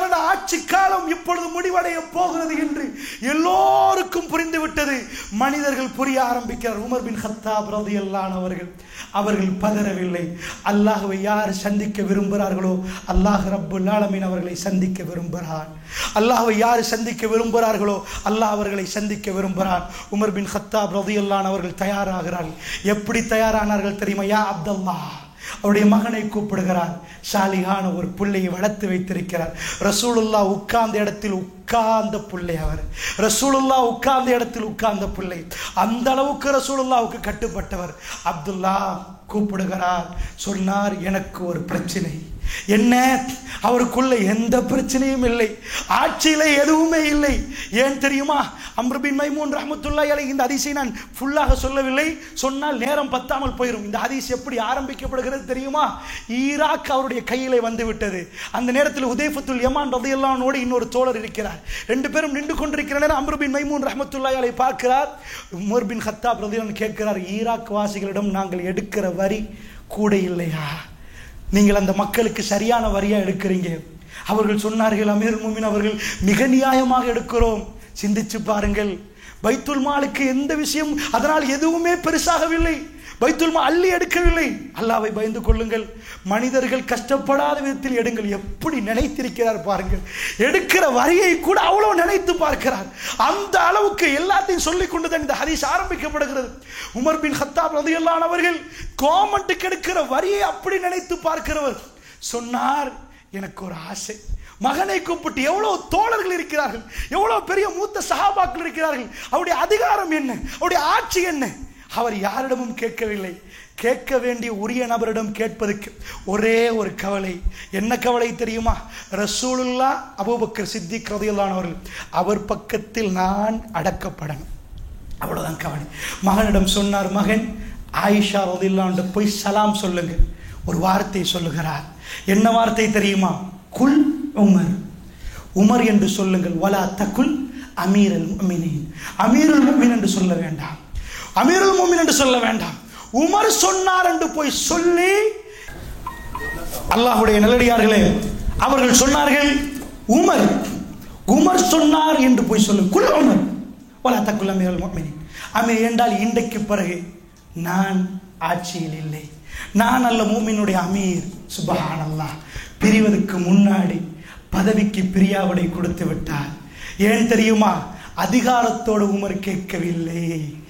வருட ஆட்சி காலம் இப்பொழுது முடிவடைய போகிறது என்று எல்லோருக்கும் புரிந்துவிட்டது. மனிதர்கள் புரிய ஆரம்பிக்கிறார். உமர் பின் கத்தாப் ரலியல்லாஹு அன்ஹு அவர்கள் அவர்கள் பதறவில்லை. அல்லாஹ்வை யார் சந்திக்க விரும்புகிறார்களோ அல்லாஹ் ரப்புல் ஆலமீன் அவர்களை சந்திக்க விரும்புகிறார். அல்லாஹ்வை யார் சந்திக்க விரும்புகிறார்களோ அல்லாஹ் அவர்களை சந்திக்க விரும்புகிறார். உமர் பின் கத்தாப் ரலியல்லாஹு அன்ஹு அவர்கள் தயாராகிறார்கள். எப்படி தயாரானார்கள் தெரியுமா? யா அப்துல்லா, அவருடைய மகனை கூப்பிடுகிறார். சாலிகான ஒரு பிள்ளையை வளர்த்து வைத்திருக்கிறார். ரசூலுல்லாஹ் உட்கார்ந்த இடத்தில் உட்கார்ந்த பிள்ளை. அவர் ரசூலுல்லாஹ் உட்கார்ந்த இடத்தில் உட்கார்ந்த பிள்ளை. அந்த அளவுக்கு ரசூலுல்லாஹ்வுக்கு கட்டுப்பட்டவர். அப்துல்லா கூப்பிடுகிறார். சொன்னார், எனக்கு ஒரு பிரச்சனை. என்ன? அவருக்குள்ள எந்த பிரச்சனையும் இல்லை, ஆட்சியில எதுவுமே இல்லை. ஏன் தெரியுமா? அம்ர் பின் மைமூன் ரஹ்மத்துல்லாஹி அலைஹி, இந்த ஹதீஸை நான் ஃபுல்லாக சொல்லவில்லை, சொன்னால் நேரம் பத்தாமல் போயிடும். இந்த ஹதீஸ் எப்படி ஆரம்பிக்கப்படுகிறது தெரியுமா? ஈராக் அவருடைய கையிலே வந்து விட்டது. அந்த நேரத்தில் ஹுதைஃபத்துல் யமான் ரலியல்லாஹு அன்ஹு இன்னொரு தோழர் இருக்கிறார். ரெண்டு பேரும் நின்று கொண்டிருக்கிற நேரம் அம்ர் பின் மைமூன் ரஹ்மத்துல்லாஹி அலைஹி பார்க்கிறார். உமர் பின் கத்தாப் ரலியல்லாஹு அன்ஹு கேட்கிறார், ஈராக் வாசிகளிடம் நாங்கள் எடுக்கிற வரி கூட இல்லையா? நீங்கள் அந்த மக்களுக்கு சரியான வரியா எடுக்கிறீங்க. அவர்கள் சொன்னார்கள், அமீருல் முஃமினீன் அவர்கள், மிக நியாயமாக எடுக்கிறோம். சிந்திச்சு பாருங்கள், பைத்துல் மாலுக்கு எந்த விஷயம் அதனால் எதுவுமே பெருசாகவில்லை. பைத்துல் மால் அள்ளி எடுக்கவில்லை. அல்லாஹ்வை பயந்து கொள்ளுங்கள், மனிதர்கள் கஷ்டப்படாத விதத்தில் எடுங்கள். எப்படி நினைத்திருக்கிறார் பாருங்கள். எடுக்கிற வரியை கூட அவ்வளவு நினைத்து பார்க்கிறார். அந்த அளவுக்கு எல்லாத்தையும் சொல்லிக் கொண்டுதான் இந்த ஹதீஸ் ஆரம்பிக்கப்படுகிறது. உமர் பின் கத்தாப் ரலியல்லாஹு அன்ஹு அவர்கள் கவர்மெண்ட்டுக்கு எடுக்கிற வரியை அப்படி நினைத்து பார்க்கிறவர். சொன்னார், எனக்கு ஒரு ஆசை. மகனை கூப்பிட்டு, எவ்வளவு தோழர்கள் இருக்கிறார்கள், எவ்வளவு பெரிய மூத்த சஹாபாக்கள் இருக்கிறார்கள், அவருடைய அதிகாரம் என்ன, அவருடைய ஆட்சி என்ன? அவர் யாரிடமும் கேட்கவில்லை. கேட்க வேண்டிய உரிய நபரிடம் கேட்பதற்கு ஒரே ஒரு கவலை. என்ன கவலை தெரியுமா? ரசூலுல்லாஹ் அபூபக்கர் சித்திக் ரலியல்லாஹு அன்ஹு அவர்கள் அவர் பக்கத்தில் நான் அடக்கப்படணும், அவ்வளவுதான் கவலை. மகனிடம் சொன்னார், மகன் ஆயிஷா ரலியல்லாஹு அன்ஹா போய் சலாம் சொல்லுங்க. ஒரு வார்த்தை சொல்லுகிறார். என்ன வார்த்தை தெரியுமா? குல் உமர், உமர் என்று சொல்லுங்கள். வலா தகுல் அமீருல் முஃமினீன், அமீருல் முஃமினீன் என்று சொல்ல வேண்டாம், அமீருல் முஃமினீன் என்று சொல்ல வேண்டாம், உமர் சொன்னார் என்று போய் சொல்லி. அல்லாஹ்வுடைய நல்லடியார்களே, அவர்கள் சொன்னார்கள், உமர் உமர் சொன்னார் என்று போய் சொல்லு. குல் உமர் வலா தகுல் அமீருல் முஃமினீன். அமீர் என்றால் இன்றைக்கு பிறகு நான் ஆட்சியில் இல்லை, நான் அல்ல மூமினுடைய அமீர். சுப்ஹானல்லாஹ், பிரிவதற்கு முன்னாடி பதவிக்கு பிரியாவிடை கொடுத்து விட்டார். ஏன் தெரியுமா? அதிகாரத்தோடு உமர் கேட்கவில்லை.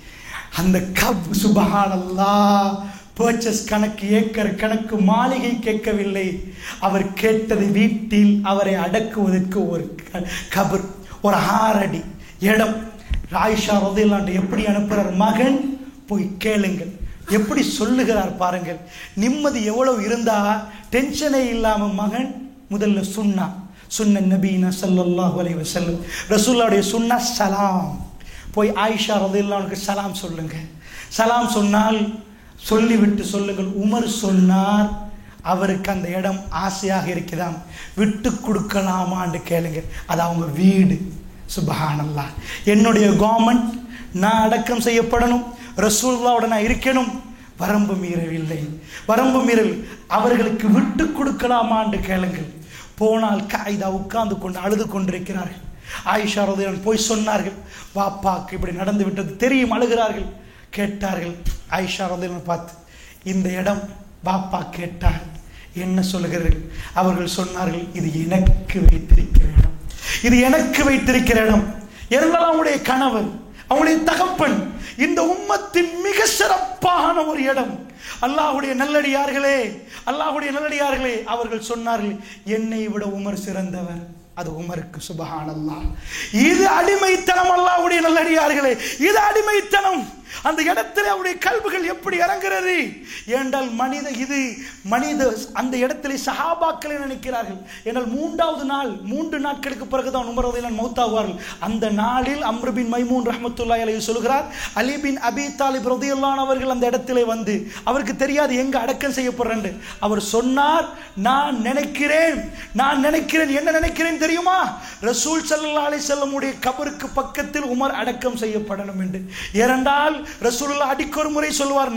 அந்த கப் சுப்ஹானல்லாஹ் பர்ச்சேஸ் கணக்கு, ஏக்கர் கணக்கு, மாளிகை கேட்கவில்லை. அவர் கேட்டது வீட்டில் அவரை அடக்குவதற்கு ஒரு கபர், ஒரு ஆறடி இடம். ஆயிஷா ரலியல்லாஹு அன்ஹா எப்படி அனுப்புறார்? மகன் போய் கேளுங்கள். எப்படி சொல்லுகிறார் பாருங்கள். நிம்மதி எவ்வளவு இருந்தா டென்ஷனே இல்லாம மகன் முதல்ல சுன்னா சுன்ன நபீனா ஸல்லல்லாஹு அலைஹி வஸல்லம், ரசூலுல்லாஹ்வுடைய சுன்னா சலாம். போய் ஆயிஷா ரலியல்லாஹு அன்ஹா சலாம் சொல்லுங்க. சலாம் சொன்னால் சொல்லிவிட்டு சொல்லுங்கள், உமர் சொன்னார் அவருக்கு அந்த இடம் ஆசையாக இருக்குதாம், விட்டு கொடுக்கலாமான்னு கேளுங்க. அது அவங்க வீடு. சுப்ஹானல்லாஹ், என்னுடைய கவர்மெண்ட், நான் அடக்கம் செய்யப்படணும், ரசூலுல்லாஹ்வோட நான் இருக்கணும். வரம்பு மீறவில்லை, வரம்பு மீறல். அவர்களுக்கு விட்டு கொடுக்கலாமான்னு கேளுங்கள். போனால் காயிதா உட்கார்ந்து கொண்டு அழுது கொண்டிருக்கிறார்கள். ஆயிஷா ரலியல்லாஹு அன்ஹா போய் சொன்னார்கள், வாப்பாக்கு இப்படி நடந்து விட்டது தெரியும், அழுகிறார்கள். கேட்டார்கள் ஆயிஷா ரலியல்லாஹு அன்ஹா பார்த்து, இந்த இடம் பாப்பா கேட்டார், என்ன சொல்லுகிறீர்கள்? அவர்கள் சொன்னார்கள், இது எனக்கு வைத்திருக்கிற இடம், இது எனக்கு வைத்திருக்கிற இடம். இருந்தாலும் அவங்களுடைய கணவர், அவங்களுடைய தகப்பன், இந்த உம்மத்தின் மிக சிறப்பான ஒரு இடம். அல்லாஹ்வுடைய நல்லடியார்களே, அல்லாஹ்வுடைய நல்லடியார்களே, அவர்கள் சொன்னார்கள், என்னை விட உமர் சிறந்தவர். அது உமருக்கு. சுப்ஹானல்லாஹ், இது அடிமைத்தனம். அல்லாஹ்வுடைய நல்லடியார்களே, இது அடிமைத்தனம். அந்த இடத்துல அவருடைய கல்புகள் எப்படி இறங்குறது என்றால், மனித இது மனித அந்த இடத்திலே சஹாபாக்களை நினைக்கிறார்கள். என்றால் மூன்றாவது நாள், மூன்று நாட்களுக்கு பிறகுதான் உமர் ரலியல்லாஹு அன்ஹு மௌத்தாவார்கள். அந்த நாளில் அம்ர் பின் மைமூன் ரஹ்மத்துல்லாஹி அலைஹி சொல்கிறார், அலி பின் அபி தாலிப் ரலியல்லாஹு அன்ஹு அவர்கள் அந்த இடத்திலே வந்து, அவருக்கு தெரியாது எங்க அடக்கம் செய்யப்படுறேன். அவர் சொன்னார், நான் நினைக்கிறேன், நான் நினைக்கிறேன், என்ன நினைக்கிறேன் தெரியுமா? ரசூல் ஸல்லல்லாஹு அலைஹி வஸல்லம் உடைய கபருக்கு பக்கத்தில் உமர் அடக்கம் செய்யப்படணும் என்று. இரண்டால் ரசூலுல்லாஹ் அடிக்கொரு முறை சொல்வார், நானும்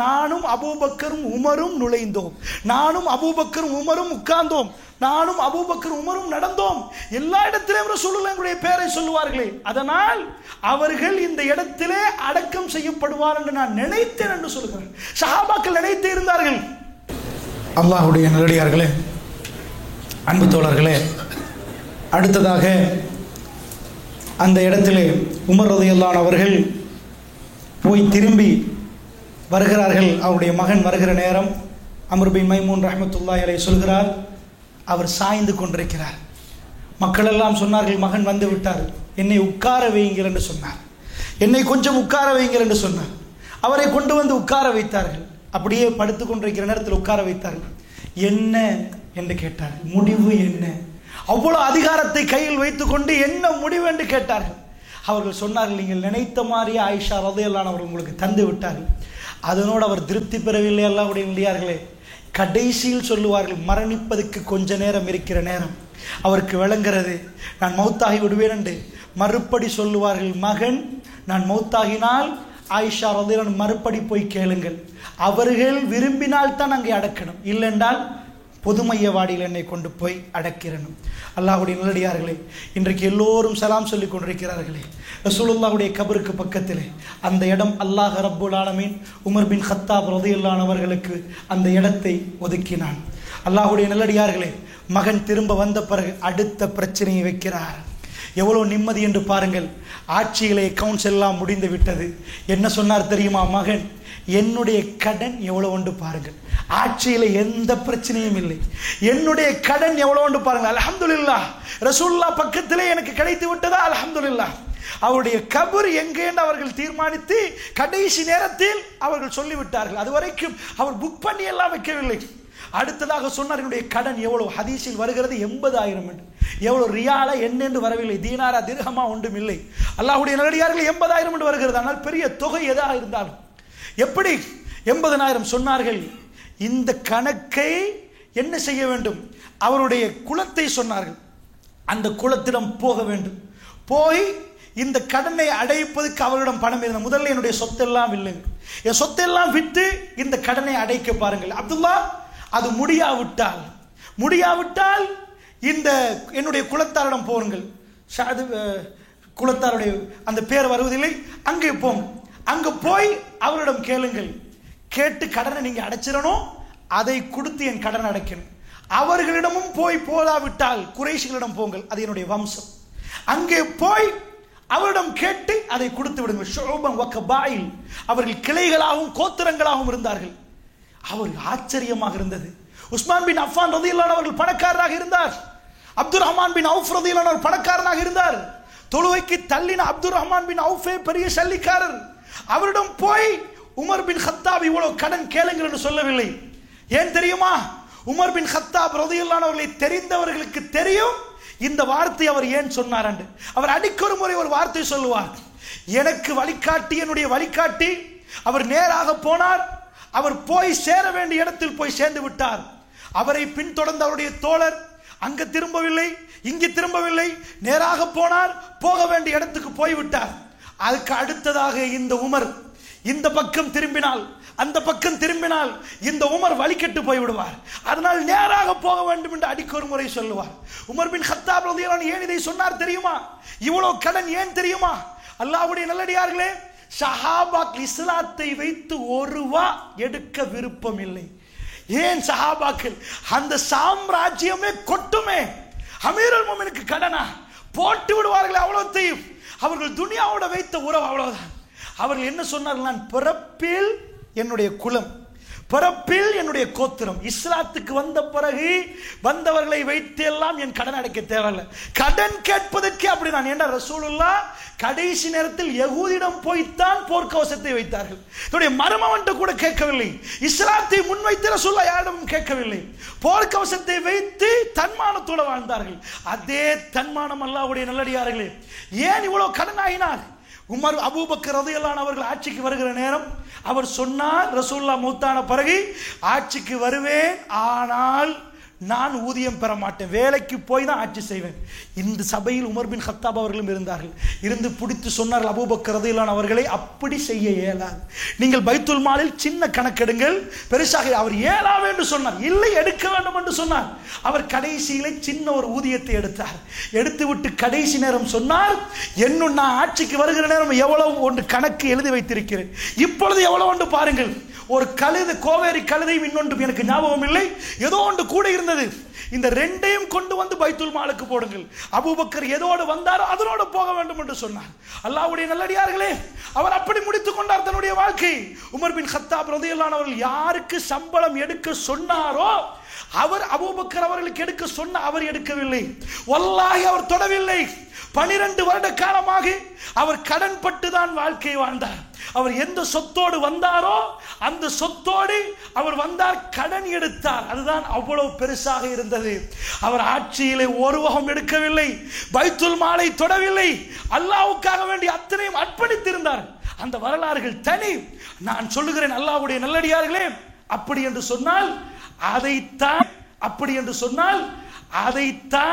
நானும் அபூபக்கரும் உமரும் நுழைந்தோம், நானும் அபூபக்கரும் உமரும் உட்கார்ந்தோம், நானும் அபூபக்கரும் உமரும் நடந்தோம். எல்லா இடத்திலும் ரசூலுல்லாஹ் எங்களுடைய பெயரை சொல்லுவார்களே, அதனால் அவர்கள் இந்த இடத்திலே அடக்கம் செய்யப்படுவார் என்று நான் நினைத்தேன் என்று சொல்கிறார்கள். சஹாபாக்கள் நினைத்து இருந்தார்கள். அல்லாஹ்வுடைய நல்லடியார்களே, அன்பு தோழர்களே, அடுத்ததாக அந்த இடத்திலே உமர் ரலியல்லாஹு அவர்கள் போய் திரும்பி வருகிறார்கள். அவருடைய மகன் வருகிற நேரம் அம்ர் பின் மைமூன் ரஹ்மத்துல்லாஹி அலைஹி சொல்கிறார், அவர் சாய்ந்து கொண்டிருக்கிறார். மக்கள் எல்லாம் சொன்னார்கள், மகன் வந்து விட்டார், என்னை உட்கார வையுங்கள் என்று சொன்னார். என்னை கொஞ்சம் உட்கார வையுங்கள் என்று சொன்னார். அவரை கொண்டு வந்து உட்கார வைத்தார்கள். அப்படியே படுத்து கொண்டிருக்கிற நேரத்தில் உட்கார வைத்தார்கள். என்ன என்று கேட்டார்கள். முடிவு என்ன? அவ்வளவு அதிகாரத்தை கையில் வைத்துக் கொண்டு என்ன முடிவு என்று கேட்டார்கள். அவர்கள் சொன்னார்கள், நீங்கள் நினைத்த மாதிரியே ஆயிஷா ரலியல்லாஹு அவர்கள் உங்களுக்கு தந்து விட்டார்கள். அதனோடு அவர் திருப்தி பெறவில்லை. அல்லாஹ்வுடைய நல்லடியார்களே, கடைசியில் சொல்லுவார்கள், மரணிப்பதற்கு கொஞ்ச நேரம் இருக்கிற நேரம் அவருக்கு விளங்குறது, நான் மௌத்தாகி விடுவேன் என்று. மறுபடி சொல்லுவார்கள், மகன் நான் மௌத்தாகினால் ஆயிஷா ரலியல்லாஹு மறுபடி போய் கேளுங்கள், அவர்கள் விரும்பினால் தான் அங்கே அடக்கணும், இல்லைன்றால் பொதுமையவாடியில் என்னை கொண்டு போய் அடக்கிறணும். அல்லாஹ்வுடைய நல்லடியார்களே, இன்றைக்கு எல்லோரும் சலாம் சொல்லிக் கொண்டிருக்கிறார்களே, ரசூலுல்லாஹ்வுடைய கபருக்கு பக்கத்திலே அந்த இடம் அல்லாஹ் ரப்புல் ஆலமீன் உமர் பின் கத்தாப் ரலியல்லாஹு அவர்களுக்கு அந்த இடத்தை ஒதுக்கினான். அல்லாஹ்வுடைய நல்லடியார்களே, மகன் திரும்ப வந்த பிறகு அடுத்த பிரச்சனையை வைக்கிறார். எவ்வளோ நிம்மதி என்று பாருங்கள். ஆட்சியிலே அக்கவுண்ட்ஸ் எல்லாம் முடிந்து விட்டது. என்ன சொன்னார் தெரியுமா? மகன், என்னுடைய கடன் எவ்வளோ ஒன்று பாருங்கள், ஆட்சியில் எந்த பிரச்சனையும் இல்லை, என்னுடைய கடன் எவ்வளோ ஒன்று பாருங்கள். அல்ஹம்துலில்லாஹ், ரசூலுல்லாஹ் பக்கத்திலே எனக்கு கிடைத்து விட்டதா? அல்ஹம்துலில்லாஹ். அவருடைய கபர் எங்கே என்று அவர்கள் தீர்மானித்து கடைசி நேரத்தில் அவர்கள் சொல்லிவிட்டார்கள். அதுவரைக்கும் அவர் புக் பண்ணி எல்லாம் வைக்கவில்லை. அடுத்ததாக சொன்னார், என்னுடைய கடன் எவ்வளவு? ஹதீஸில் வருகிறது எண்பதாயிரம் என்று. எவ்வளவு ரியாலா என்ன என்று வரவில்லை, தீனாரா திர்ஹமா ஒன்றும் இல்லை. அல்லாஹ்வுடைய நல்லடியார்கள் எண்பதாயிரம் என்று வருகிறது. ஆனால் பெரிய தொகை எதாக இருந்தாலும் எப்படி எண்பதனாயிரம் சொன்னார்கள். இந்த கணக்கை என்ன செய்ய வேண்டும்? அவருடைய குலத்தை சொன்னார்கள். அந்த குலத்திடம் போக வேண்டும். போய் இந்த கடனை அடைப்பதற்கு அவரிடம் பணம் இருந்தது. முதல்ல என்னுடைய சொத்தெல்லாம் இல்லைங்க, என் சொத்தெல்லாம் விட்டு இந்த கடனை அடைக்க பாருங்கள். அப்துல்லா, அது முடியாவிட்டால் முடியாவிட்டால் இந்த என்னுடைய குலத்தாரிடம் போருங்கள். குலத்தாருடைய அந்த பேர் வருவதில்லை, அங்கே போங்க. அங்க போய் அவரிடம் கேளுங்கள். கேட்டு கடனை நீங்க அடைச்சிடணும், அதை கொடுத்து என் கடனை அடைக்கணும். அவர்களிடமும் போய் போதாவிட்டால் குறைஷிகளிடம் போங்கள், அது என்னுடைய வம்சம். அங்கே போய் அவரிடம் கேட்டு அதை கொடுத்து விடுங்கள். ஷுஅபன் வ கபாயில், அவர்கள் கிளைகளாகவும் கோத்திரங்களாகவும் இருந்தார்கள். அவருக்கு ஆச்சரியமாக இருந்தது. உஸ்மான் பின் அஃபான் ரலியல்லாஹு அன்ஹு அவர்கள் பணக்காரராக இருந்தார். அப்துர் ரஹ்மான் பின் அவுஃப் ரலியல்லாஹு அன்ஹு பணக்காரனாக இருந்தார். தொழுவைக்கு தள்ளின அப்துர் ரஹ்மான் பின் அவுஃபே பெரிய சல்லிக்காரர். அவரிடம் போய் உமர் பின் கத்தாப் இவ்வளவு கடன் கேளுங்கள் என்று சொல்லவில்லை. ஏன் தெரியுமா? உமர் பின் கத்தாப் ரலியல்லாஹு அன்ஹு அவர்களை தெரிந்தவர்களுக்கு தெரியும் இந்த வார்த்தை அவர் ஏன் சொன்னார் என்று. அவர் அடிக்கொரு முறை ஒரு வார்த்தை சொல்லுவார், எனக்கு வழிகாட்டி, என்னுடைய வழிகாட்டி, அவர் நேராக போனார், அவர் போய் சேர வேண்டிய இடத்தில் போய் சேர்ந்து விட்டார். அவரை பின்தொடர்ந்த அவருடைய தோழர் அங்க திரும்பவில்லை, இங்கு திரும்பவில்லை, நேராக போனார், போக வேண்டிய இடத்துக்கு போய்விட்டார். அதுக்கு அடுத்ததாக இந்த உமர் இந்த பக்கம் திரும்பினால், அந்த பக்கம் திரும்பினால் இந்த உமர் வழிகட்டு போய்விடுவார். அதனால் நேராக போக வேண்டும் என்று அடிக்கொரு முறை சொல்லுவார். உமர் பின் கத்தாப் ரலியல்லாஹு அன்ஹு ஏன் இதை சொன்னார் தெரியுமா? இவ்வளவு கடன் ஏன் தெரியுமா? அல்லாஹ்வுடைய நல்லடியார்களே, சஹாபாக்கள் இஸ்லாத்தை வைத்து ஒரு ரூபா எடுக்க விருப்பம் இல்லை. ஏன் சஹாபாக்கள் அந்த சாம்ராஜ்யமே கொட்டுமே, அமீருல் முஃமினுக்கு கடனா போட்டு விடுவார்கள். அவ்வளவுத்தையும் அவர்கள் துனியாவோட வைத்த உறவு அவ்வளவுதான். அவர்கள் என்ன சொன்னார்கள்? நான் பிறப்பில் என்னுடைய குலம், பிறப்பில் என்னுடைய கோத்திரம், இஸ்லாத்துக்கு வந்த பிறகு வந்தவர்களை வைத்து எல்லாம் என் கடன் அடைக்க தேவையில்லை. கடன் கேட்பதற்கு அப்படி நான் என்ன ரசூலுல்லாஹ் கடைசி நேரத்தில் யகூதிடம் போய்த்தான் போர்க்கவசத்தை வைத்தார்கள். தன்னுடைய மருமவன்ட்ட கூட கேட்கவில்லை. இஸ்லாத்தை முன்வைத்து ரசூலுல்லாஹ் யாரிடமும் கேட்கவில்லை. போர்க்கவசத்தை வைத்து தன்மானத்தோடு வாழ்ந்தார்கள். அதே தன்மானம் அல்லாஹ்வுடைய நல்லடியார்களே, ஏன் இவ்வளவு கடன் ஆகினார்? உமர் அபூபக்கர் ரலியல்லாஹு அன்ஹு அவர்கள் ஆட்சிக்கு வருகிற நேரம் அவர் சொன்னார், ரசூலுல்லாஹ் மூத்தான பிறகு ஆட்சிக்கு வருவேன், ஆனால் நான் ஊதியம் பெற மாட்டேன், வேலைக்கு போய் தான் ஆட்சி செய்வேன். இந்த சபையில் உமர் பின் கத்தாப் அவர்களும் இருந்தார்கள். இருந்து பிடித்து சொன்னார்கள், அபூபக்கர் ரலியல்லாஹு அன்ஹு அவர்களை அப்படி செய்ய இயலாது, நீங்கள் பைத்துல் மாலில் சின்ன கணக்கெடுங்கள், பெருசாக. அவர் ஏழாவே என்று சொன்னார், இல்லை எடுக்க வேண்டும் என்று சொன்னார். அவர் கடைசியிலே சின்ன ஒரு ஊதியத்தை எடுத்தார். எடுத்து விட்டு கடைசி நேரம் சொன்னார், என்னும் நான் ஆட்சிக்கு வருகிற நேரம் எவ்வளவு ஒன்று கணக்கு எழுதி வைத்திருக்கிறேன், இப்பொழுது எவ்வளவு ஒன்று பாருங்கள். ஒரு கழுது, கோவேரி கழுதையும் இன்னொன்று எனக்கு ஞாபகம் இல்லை, ஏதோ ஒன்று கூட இருந்தது. இந்த ரெண்டையும் கொண்டு வந்து பைத்துல் மாலுக்கு போடுங்கள். அபூபக்கர் எதோடு வந்தாரோ அதனோடு போக வேண்டும் என்று சொன்னார். அல்லாஹ்வுடைய நல்லடியார்களே, அவர் அப்படி முடித்துக் கொண்டார் தன்னுடைய வாழ்க்கை. உமர் பின் கத்தாப் ரலியல்லாஹு அன்ஹு அவர்கள் யாருக்கு சம்பளம் எடுக்க சொன்னாரோ அவர் அபூபக்கர் அவர்களுக்கு எடுக்க சொன்ன அவர் எடுக்கவில்லை. வல்லாஹி அவர் தொடவில்லை. பனிரெண்டு வருட காலமாக அவர் கடன் பட்டு தான் வாழ்க்கை வாழ்ந்தார். அவர் எந்த சொத்தோடு வந்தாரோ அந்த சொத்தோடு அவர் வந்தார், கடன் எடுத்தார். அதுதான் அவ்வளவு பெருசாக இருந்தது. அவர் ஆட்சியிலே ஒரு வகம் எடுக்கவில்லை, பைத்துல் மாலை தொடவில்லை, அல்லாஹ்வுக்காக வேண்டி அத்தனையும் அர்ப்பணித்திருந்தார். அந்த வரலாறுகள் தனி. நான் சொல்லுகிறேன் அல்லாஹ்வுடைய நல்லடியார்களே, அப்படி என்று சொன்னால் அதைத்தான் அப்படி என்று சொன்னால் அதைத்தான்